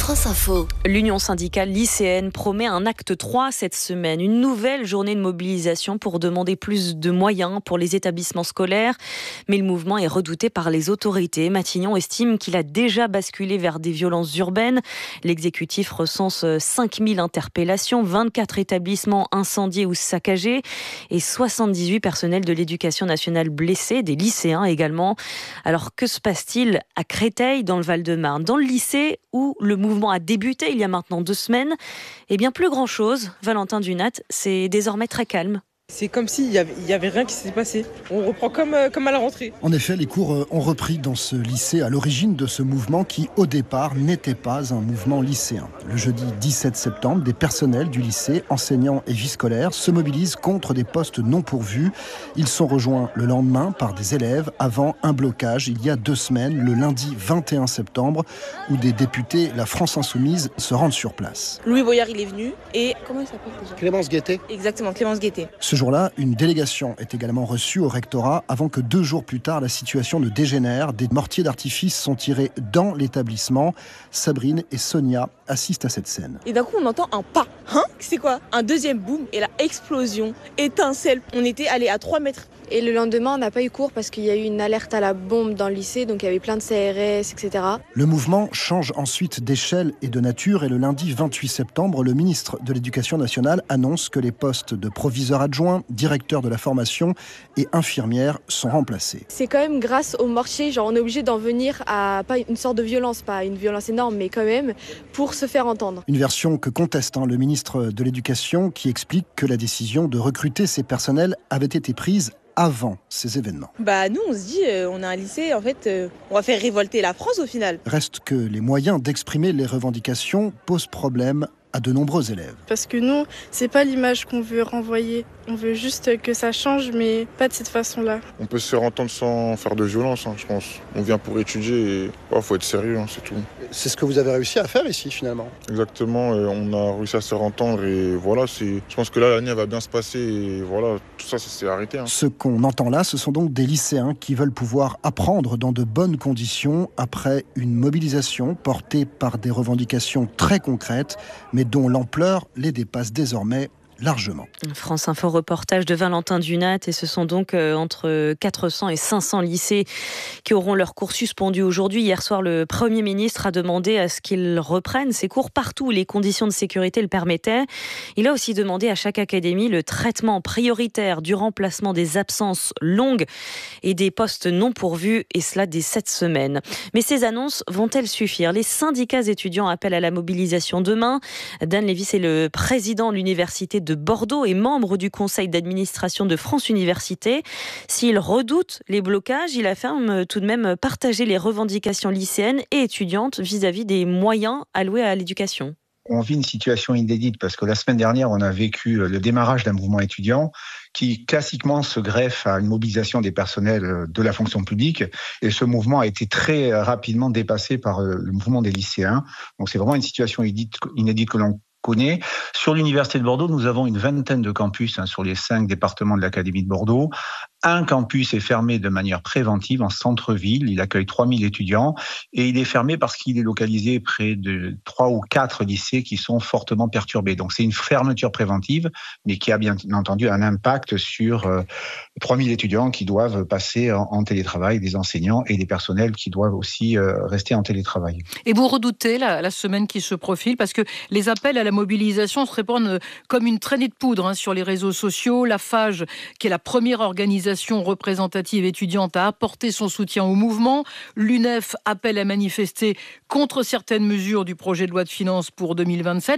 France Info. L'Union syndicale lycéenne promet un acte 3 cette semaine, une nouvelle journée de mobilisation pour demander plus de moyens pour les établissements scolaires. Mais le mouvement est redouté par les autorités. Matignon estime qu'il a déjà basculé vers des violences urbaines. L'exécutif recense 5000 interpellations, 24 établissements incendiés ou saccagés et 78 personnels de l'éducation nationale blessés, des lycéens également. Alors que se passe-t-il à Créteil, dans le Val-de-Marne, dans le lycée où le mouvement a débuté il y a maintenant 2 semaines? Eh bien, plus grand-chose. Valentin Dunat, c'est désormais très calme. C'est comme s'il y avait rien qui s'était passé. On reprend comme à la rentrée. En effet, les cours ont repris dans ce lycée à l'origine de ce mouvement qui, au départ, n'était pas un mouvement lycéen. Le jeudi 17 septembre, des personnels du lycée, enseignants et vie scolaire, se mobilisent contre des postes non pourvus. Ils sont rejoints le lendemain par des élèves avant un blocage il y a 2 semaines, le lundi 21 septembre, où des députés, la France Insoumise, se rendent sur place. Louis Boyard, il est venu et... Comment il s'appelle déjà ? Clémence Guettet. Exactement, Clémence Guettet. Ce jour-là, une délégation est également reçue au rectorat avant que 2 jours plus tard, la situation ne dégénère. Des mortiers d'artifice sont tirés dans l'établissement. Sabrine et Sonia assistent à cette scène. Et d'un coup, on entend un pas. C'est quoi ? Un deuxième boom et la explosion, étincelle. On était allé à 3 mètres. Et le lendemain, on n'a pas eu cours parce qu'il y a eu une alerte à la bombe dans le lycée, donc il y avait plein de CRS, etc. Le mouvement change ensuite d'échelle et de nature et le lundi 28 septembre, le ministre de l'Éducation nationale annonce que les postes de proviseur adjoint, directeur de la formation et infirmière sont remplacés. C'est quand même grâce aux mortiers, on est obligé d'en venir à pas une sorte de violence, pas une violence énorme, mais quand même pour se faire entendre. Une version que conteste le ministre de l'Éducation qui explique que la décision de recruter ces personnels avait été prise avant ces événements. Nous, on se dit, on a un lycée, en fait, on va faire révolter la France au final. Reste que les moyens d'exprimer les revendications posent problème à de nombreux élèves. Parce que nous, c'est pas l'image qu'on veut renvoyer. On veut juste que ça change, mais pas de cette façon-là. On peut se faire entendre sans faire de violence, je pense. On vient pour étudier et faut être sérieux, c'est tout. C'est ce que vous avez réussi à faire ici, finalement. Exactement, on a réussi à se faire entendre et voilà, je pense que là, l'année va bien se passer et voilà, tout ça s'est arrêté. Ce qu'on entend là, ce sont donc des lycéens qui veulent pouvoir apprendre dans de bonnes conditions après une mobilisation portée par des revendications très concrètes, mais dont l'ampleur les dépasse désormais largement. France Info reportage de Valentin Dunat et ce sont donc entre 400 et 500 lycées qui auront leurs cours suspendus aujourd'hui. Hier soir, le Premier ministre a demandé à ce qu'ils reprennent ces cours partout où les conditions de sécurité le permettaient. Il a aussi demandé à chaque académie le traitement prioritaire du remplacement des absences longues et des postes non pourvus, et cela dès cette semaine. Mais ces annonces vont-elles suffire ? Les syndicats étudiants appellent à la mobilisation demain. Dan Lévis est le président de l'université de Bordeaux et membre du conseil d'administration de France Université. S'il redoute les blocages, il affirme tout de même partager les revendications lycéennes et étudiantes vis-à-vis des moyens alloués à l'éducation. On vit une situation inédite parce que la semaine dernière, on a vécu le démarrage d'un mouvement étudiant qui classiquement se greffe à une mobilisation des personnels de la fonction publique. Et ce mouvement a été très rapidement dépassé par le mouvement des lycéens. Donc c'est vraiment une situation inédite que l'on connaît. Sur l'Université de Bordeaux, nous avons une vingtaine de campus sur les 5 départements de l'Académie de Bordeaux. Un campus est fermé de manière préventive en centre-ville. Il accueille 3000 étudiants et il est fermé parce qu'il est localisé près de 3 ou 4 lycées qui sont fortement perturbés. Donc c'est une fermeture préventive, mais qui a bien entendu un impact sur 3000 étudiants qui doivent passer en télétravail, des enseignants et des personnels qui doivent aussi rester en télétravail. Et vous redoutez la semaine qui se profile parce que les appels à la mobilisation se répandent comme une traînée de poudre sur les réseaux sociaux. La FAGE, qui est la première organisation représentative étudiante, a apporté son soutien au mouvement. L'UNEF appelle à manifester contre certaines mesures du projet de loi de finances pour 2027.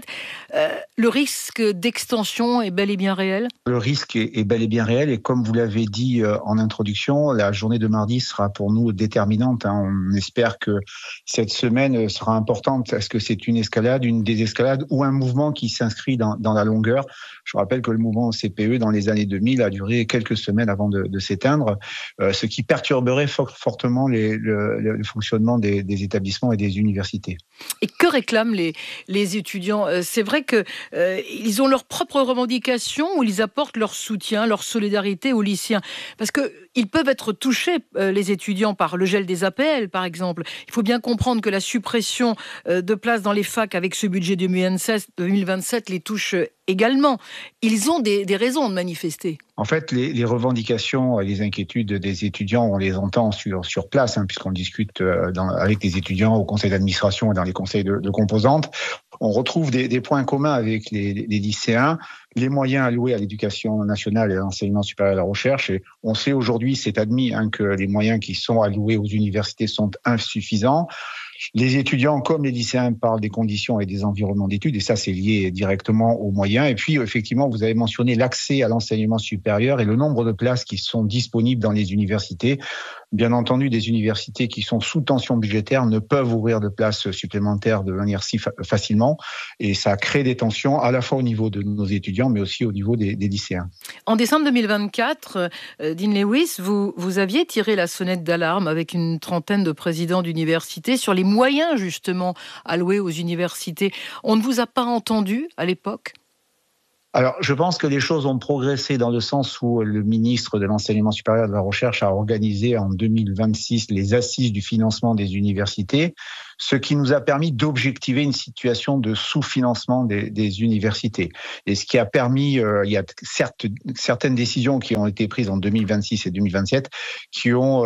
Le risque d'extension est bel et bien réel ? Le risque est bel et bien réel et comme vous l'avez dit en introduction, la journée de mardi sera pour nous déterminante. On espère que cette semaine sera importante. Est-ce que c'est une escalade, une désescalade ou un mouvement qui s'inscrit dans la longueur ? Je rappelle que le mouvement CPE dans les années 2000 a duré quelques semaines avant de s'éteindre, ce qui perturberait fortement le fonctionnement des établissements et des universités. Et que réclament les étudiants ? C'est vrai qu'ils ont leurs propres revendications ou ils apportent leur soutien, leur solidarité aux lycéens ? Parce qu'il Ils peuvent être touchés, les étudiants, par le gel des APL, par exemple. Il faut bien comprendre que la suppression de places dans les facs avec ce budget 2027 les touche également. Ils ont des raisons de manifester. En fait, les revendications et les inquiétudes des étudiants, on les entend sur place, puisqu'on discute avec les étudiants au conseil d'administration et dans les conseils de composantes. On retrouve des points communs avec les lycéens, les moyens alloués à l'éducation nationale et à l'enseignement supérieur et à la recherche. Et on sait aujourd'hui, c'est admis, que les moyens qui sont alloués aux universités sont insuffisants. Les étudiants comme les lycéens parlent des conditions et des environnements d'études, et ça, c'est lié directement aux moyens. Et puis, effectivement, vous avez mentionné l'accès à l'enseignement supérieur et le nombre de places qui sont disponibles dans les universités. Bien entendu, des universités qui sont sous tension budgétaire ne peuvent ouvrir de places supplémentaires de manière si facilement, et ça crée des tensions à la fois au niveau de nos étudiants, mais aussi au niveau des lycéens. En décembre 2024, Dean Lewis, vous aviez tiré la sonnette d'alarme avec une trentaine de présidents d'universités sur les moyens justement alloués aux universités. On ne vous a pas entendu à l'époque ? Alors, je pense que les choses ont progressé dans le sens où le ministre de l'Enseignement supérieur et de la Recherche a organisé en 2026 les assises du financement des universités, ce qui nous a permis d'objectiver une situation de sous-financement des universités. Et ce qui a permis, il y a certaines décisions qui ont été prises en 2026 et 2027 qui ont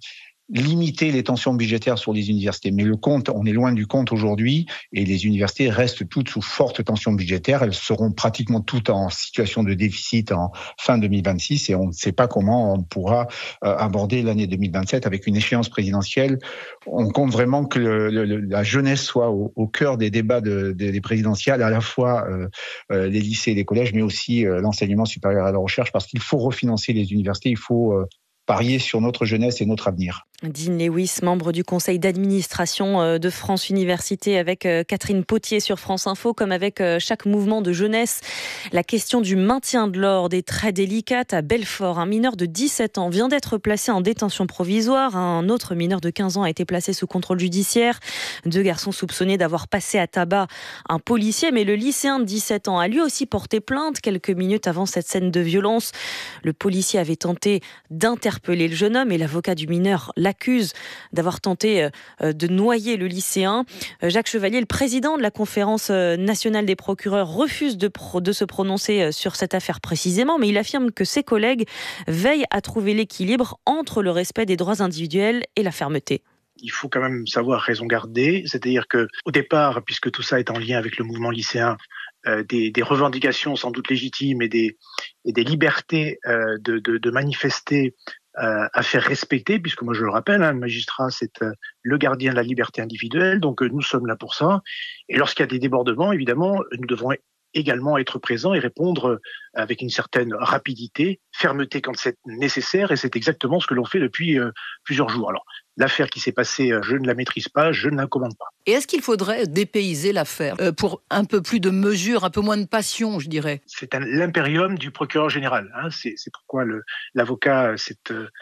limiter les tensions budgétaires sur les universités. Mais le compte, on est loin du compte aujourd'hui et les universités restent toutes sous forte tension budgétaire. Elles seront pratiquement toutes en situation de déficit en fin 2026 et on ne sait pas comment on pourra aborder l'année 2027 avec une échéance présidentielle. On compte vraiment que la jeunesse soit au cœur des débats des présidentielles, à la fois les lycées et les collèges, mais aussi l'enseignement supérieur et la recherche, parce qu'il faut refinancer les universités, il faut parier sur notre jeunesse et notre avenir. Dean Lewis, membre du conseil d'administration de France Université, avec Catherine Potier sur France Info. Comme avec chaque mouvement de jeunesse, la question du maintien de l'ordre est très délicate. À Belfort, un mineur de 17 ans vient d'être placé en détention provisoire. Un autre mineur de 15 ans a été placé sous contrôle judiciaire. 2 garçons soupçonnés d'avoir passé à tabac un policier. Mais le lycéen de 17 ans a lui aussi porté plainte quelques minutes avant cette scène de violence. Le policier avait tenté d'interpeller le jeune homme et l'avocat du mineur l'accuse d'avoir tenté de noyer le lycéen. Jacques Chevalier, le président de la Conférence nationale des procureurs, refuse de se prononcer sur cette affaire précisément, mais il affirme que ses collègues veillent à trouver l'équilibre entre le respect des droits individuels et la fermeté. Il faut quand même savoir raison garder, c'est-à-dire qu'au départ, puisque tout ça est en lien avec le mouvement lycéen, des revendications sans doute légitimes et des libertés de manifester à faire respecter, puisque moi je le rappelle, le magistrat c'est le gardien de la liberté individuelle, donc nous sommes là pour ça. Et lorsqu'il y a des débordements, évidemment, nous devons également être présents et répondre avec une certaine rapidité, fermeté quand c'est nécessaire, et c'est exactement ce que l'on fait depuis plusieurs jours. Alors, l'affaire qui s'est passée, je ne la maîtrise pas, je ne la commande pas. Et est-ce qu'il faudrait dépayser l'affaire pour un peu plus de mesure, un peu moins de passion, je dirais ? C'est l'impérium du procureur général. C'est pourquoi l'avocat s'est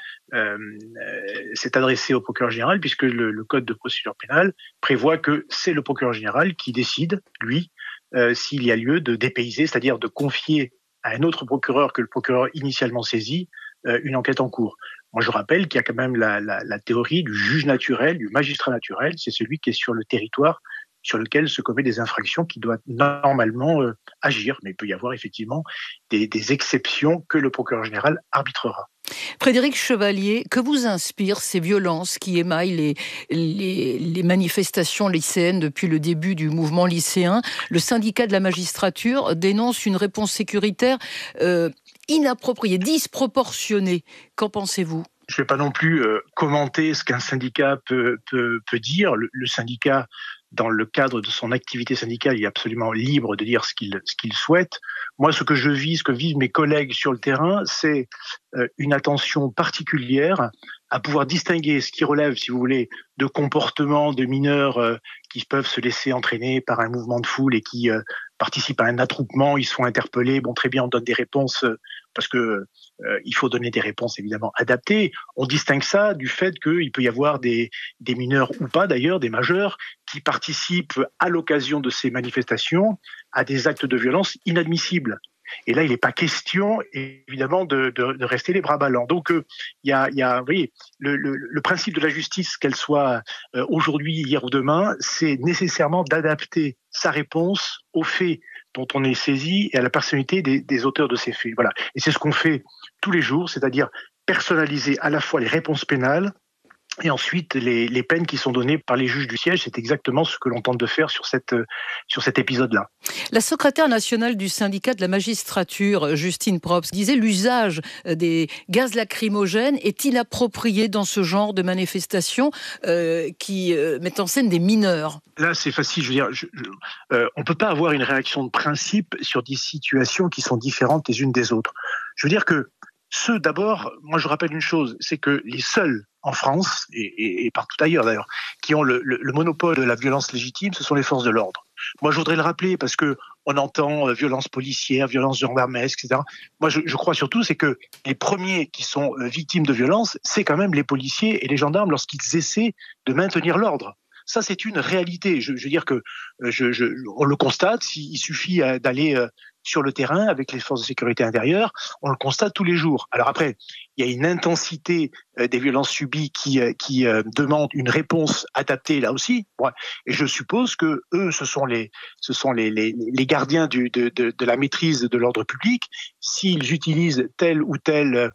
adressé au procureur général, puisque le code de procédure pénale prévoit que c'est le procureur général qui décide, lui, s'il y a lieu de dépayser, c'est-à-dire de confier à un autre procureur que le procureur initialement saisi une enquête en cours. Moi, je rappelle qu'il y a quand même la théorie du juge naturel, du magistrat naturel, c'est celui qui est sur le territoire sur lequel se commettent des infractions qui doit normalement agir. Mais il peut y avoir effectivement des exceptions que le procureur général arbitrera. Frédéric Chevalier, que vous inspirent ces violences qui émaillent les manifestations lycéennes depuis le début du mouvement lycéen ? Le syndicat de la magistrature dénonce une réponse sécuritaire inappropriée, disproportionnée. Qu'en pensez-vous ? Je ne vais pas non plus commenter ce qu'un syndicat peut dire. Le syndicat, dans le cadre de son activité syndicale, il est absolument libre de dire ce qu'il souhaite. Moi, ce que je vis, ce que vivent mes collègues sur le terrain, c'est une attention particulière à pouvoir distinguer ce qui relève, si vous voulez, de comportements de mineurs qui peuvent se laisser entraîner par un mouvement de foule et qui participent à un attroupement, ils sont interpellés. Bon, très bien, on donne des réponses parce que il faut donner des réponses évidemment adaptées. On distingue ça du fait qu'il peut y avoir des mineurs ou pas d'ailleurs, des majeurs, qui participent à l'occasion de ces manifestations à des actes de violence inadmissibles. Et là, il n'est pas question, évidemment, de rester les bras ballants. Donc, il y a, vous voyez, le principe de la justice, qu'elle soit aujourd'hui, hier ou demain, c'est nécessairement d'adapter sa réponse aux faits dont on est saisi et à la personnalité des auteurs de ces faits. Voilà. Et c'est ce qu'on fait tous les jours, c'est-à-dire personnaliser à la fois les réponses pénales et ensuite les peines qui sont données par les juges du siège. C'est exactement ce que l'on tente de faire sur cet épisode-là. La secrétaire nationale du syndicat de la magistrature, Justine Probst, disait l'usage des gaz lacrymogènes est inapproprié dans ce genre de manifestation qui mettent en scène des mineurs. Là, c'est facile. Je veux dire, on peut pas avoir une réaction de principe sur des situations qui sont différentes les unes des autres. Je veux dire que d'abord, moi je rappelle une chose, c'est que les seuls en France, et partout ailleurs d'ailleurs, qui ont le monopole de la violence légitime, ce sont les forces de l'ordre. Moi je voudrais le rappeler parce que on entend violence policière, violence gendarmesque, etc. Moi je crois surtout c'est que les premiers qui sont victimes de violence, c'est quand même les policiers et les gendarmes lorsqu'ils essaient de maintenir l'ordre. Ça, c'est une réalité. Je veux dire que on le constate. Il suffit d'aller sur le terrain avec les forces de sécurité intérieure. On le constate tous les jours. Alors après, il y a une intensité des violences subies qui demande une réponse adaptée là aussi. Ouais. Et je suppose que eux, ce sont les gardiens de la maîtrise de l'ordre public. S'ils utilisent tel ou tel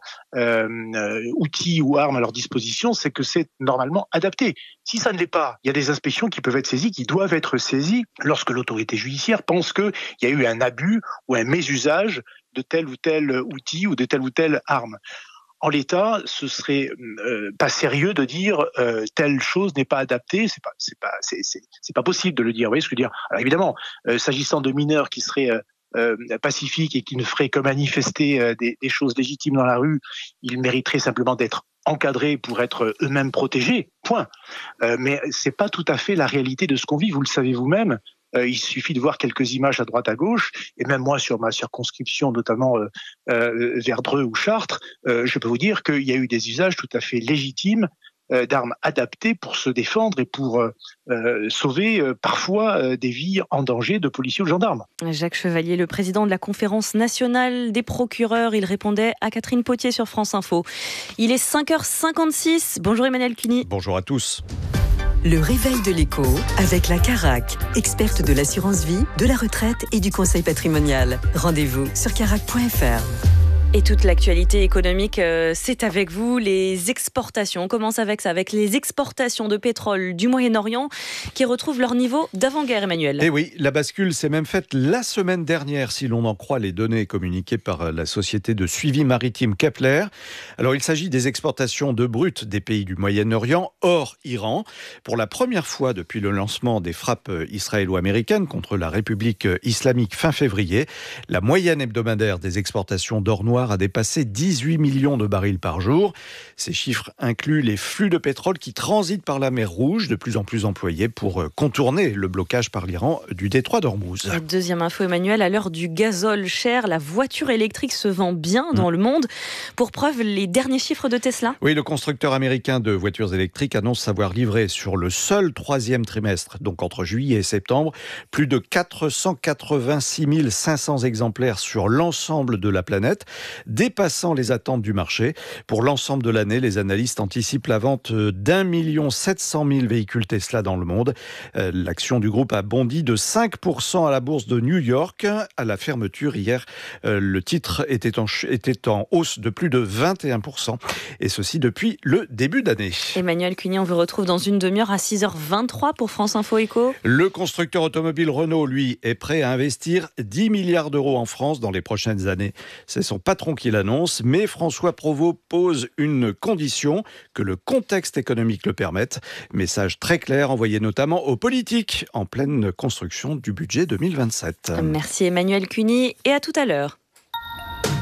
outil ou arme à leur disposition, c'est que c'est normalement adapté. Si ça ne l'est pas, il y a des inspections qui peuvent être saisies, qui doivent être saisies lorsque l'autorité judiciaire pense qu'il y a eu un abus ou un mésusage de tel ou tel outil ou de telle ou telle arme. En l'état, ce serait pas sérieux de dire telle chose n'est pas adaptée. C'est pas possible de le dire. Vous voyez ce que je veux dire ? Alors évidemment, s'agissant de mineurs qui seraient pacifiques et qui ne feraient que manifester des choses légitimes dans la rue, ils mériteraient simplement d'être encadrés pour être eux-mêmes protégés. Point. Mais c'est pas tout à fait la réalité de ce qu'on vit. Vous le savez vous-même. Il suffit de voir quelques images à droite à gauche, et même moi sur ma circonscription, notamment vers Dreux ou Chartres, je peux vous dire qu'il y a eu des usages tout à fait légitimes d'armes adaptées pour se défendre et pour sauver parfois des vies en danger de policiers ou de gendarmes. Jacques Chevalier, le président de la Conférence nationale des procureurs, il répondait à Catherine Potier sur France Info. Il est 5h56. Bonjour Emmanuel Cuny. Bonjour à tous. Le réveil de l'écho avec la Carac, experte de l'assurance vie, de la retraite et du conseil patrimonial. Rendez-vous sur carac.fr. Et toute l'actualité économique, c'est avec vous. Les exportations, on commence avec ça, avec les exportations de pétrole du Moyen-Orient qui retrouvent leur niveau d'avant-guerre, Emmanuel. Et oui, la bascule s'est même faite la semaine dernière, si l'on en croit les données communiquées par la société de suivi maritime Kepler. Alors, il s'agit des exportations de brut des pays du Moyen-Orient, hors Iran. Pour la première fois depuis le lancement des frappes israélo-américaines contre la République islamique fin février, la moyenne hebdomadaire des exportations d'or noir a dépassé 18 millions de barils par jour. Ces chiffres incluent les flux de pétrole qui transitent par la mer Rouge, de plus en plus employés pour contourner le blocage par l'Iran du détroit d'Ormuz. La deuxième info, Emmanuel, à l'heure du gazole cher, la voiture électrique se vend bien dans le monde. Pour preuve, les derniers chiffres de Tesla. Oui, le constructeur américain de voitures électriques annonce savoir livrer sur le seul troisième trimestre, donc entre juillet et septembre, plus de 486 500 exemplaires sur l'ensemble de la planète, dépassant les attentes du marché. Pour l'ensemble de l'année, les analystes anticipent la vente d'1 700 000 véhicules Tesla dans le monde. L'action du groupe a bondi de 5% à la bourse de New York. À la fermeture hier, le titre était en hausse de plus de 21%. Et ceci depuis le début d'année. Emmanuel Cuny, on vous retrouve dans une demi-heure à 6h23 pour France Info Éco. Le constructeur automobile Renault, lui, est prêt à investir 10 milliards d'euros en France dans les prochaines années. C'est son patron qui l'annonce, mais François Provost pose une condition, que le contexte économique le permette. Message très clair envoyé notamment aux politiques en pleine construction du budget 2027. Merci Emmanuel Cuny et à tout à l'heure.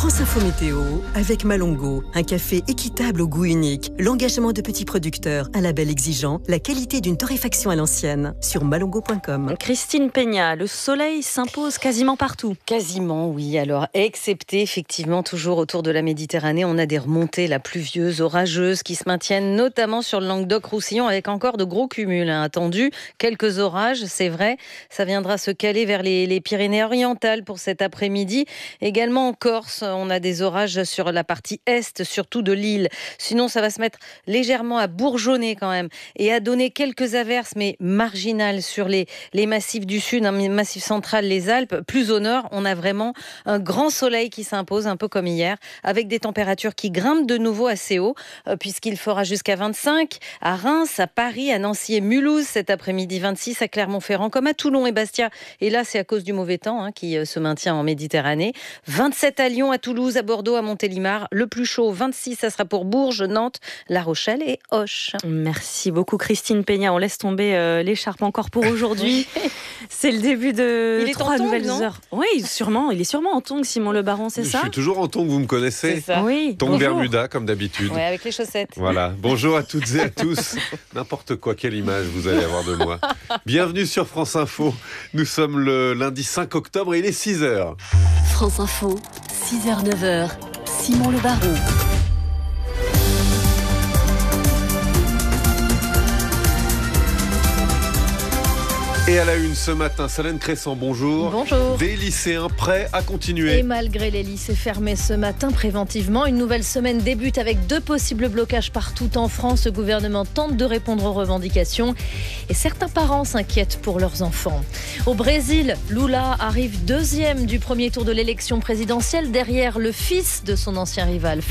France Info Météo avec Malongo, un café équitable au goût unique, l'engagement de petits producteurs, un label exigeant, la qualité d'une torréfaction à l'ancienne. Sur malongo.com. Christine Peña, le soleil s'impose quasiment partout. Quasiment, oui. Alors, excepté effectivement toujours autour de la Méditerranée, on a des remontées pluvieuses, orageuses qui se maintiennent notamment sur le Languedoc-Roussillon avec encore de gros cumuls attendus. Quelques orages, c'est vrai. Ça viendra se caler vers les Pyrénées-Orientales pour cet après-midi. Également en Corse, on a des orages sur la partie est, surtout de l'île. Sinon, ça va se mettre légèrement à bourgeonner quand même et à donner quelques averses, mais marginales sur les massifs du sud, massif central, les Alpes. Plus au nord, on a vraiment un grand soleil qui s'impose, un peu comme hier, avec des températures qui grimpent de nouveau assez haut, puisqu'il fera jusqu'à 25 à Reims, à Paris, à Nancy et Mulhouse cet après-midi, 26 à Clermont-Ferrand, comme à Toulon et Bastia. Et là, c'est à cause du mauvais temps qui se maintient en Méditerranée. 27 à Lyon, à Toulouse, à Bordeaux, à Montélimar. Le plus chaud, 26, ça sera pour Bourges, Nantes, La Rochelle et Auch. Merci beaucoup Christine Peña. On laisse tomber l'écharpe encore pour aujourd'hui. C'est le début de 3 nouvelles heures. Oui, sûrement. Il est sûrement en tongs, Simon Le Baron, c'est ça ? Je suis toujours en tongs, vous me connaissez. C'est ça. Oui. Tongs Bermuda, comme d'habitude. Oui, avec les chaussettes. Voilà. Bonjour à toutes et à tous. N'importe quoi, quelle image vous allez avoir de moi. Bienvenue sur France Info. Nous sommes le lundi 5 octobre et il est 6h. France Info, 6h, 9h. Simon Le Baron. Et à la une ce matin, Solène Cressan, bonjour. Bonjour. Des lycéens prêts à continuer. Et malgré les lycées fermés ce matin préventivement, une nouvelle semaine débute avec 2 possibles blocages partout en France. Le gouvernement tente de répondre aux revendications et certains parents s'inquiètent pour leurs enfants. Au Brésil, Lula arrive 2e du premier tour de l'élection présidentielle derrière le fils de son ancien rival,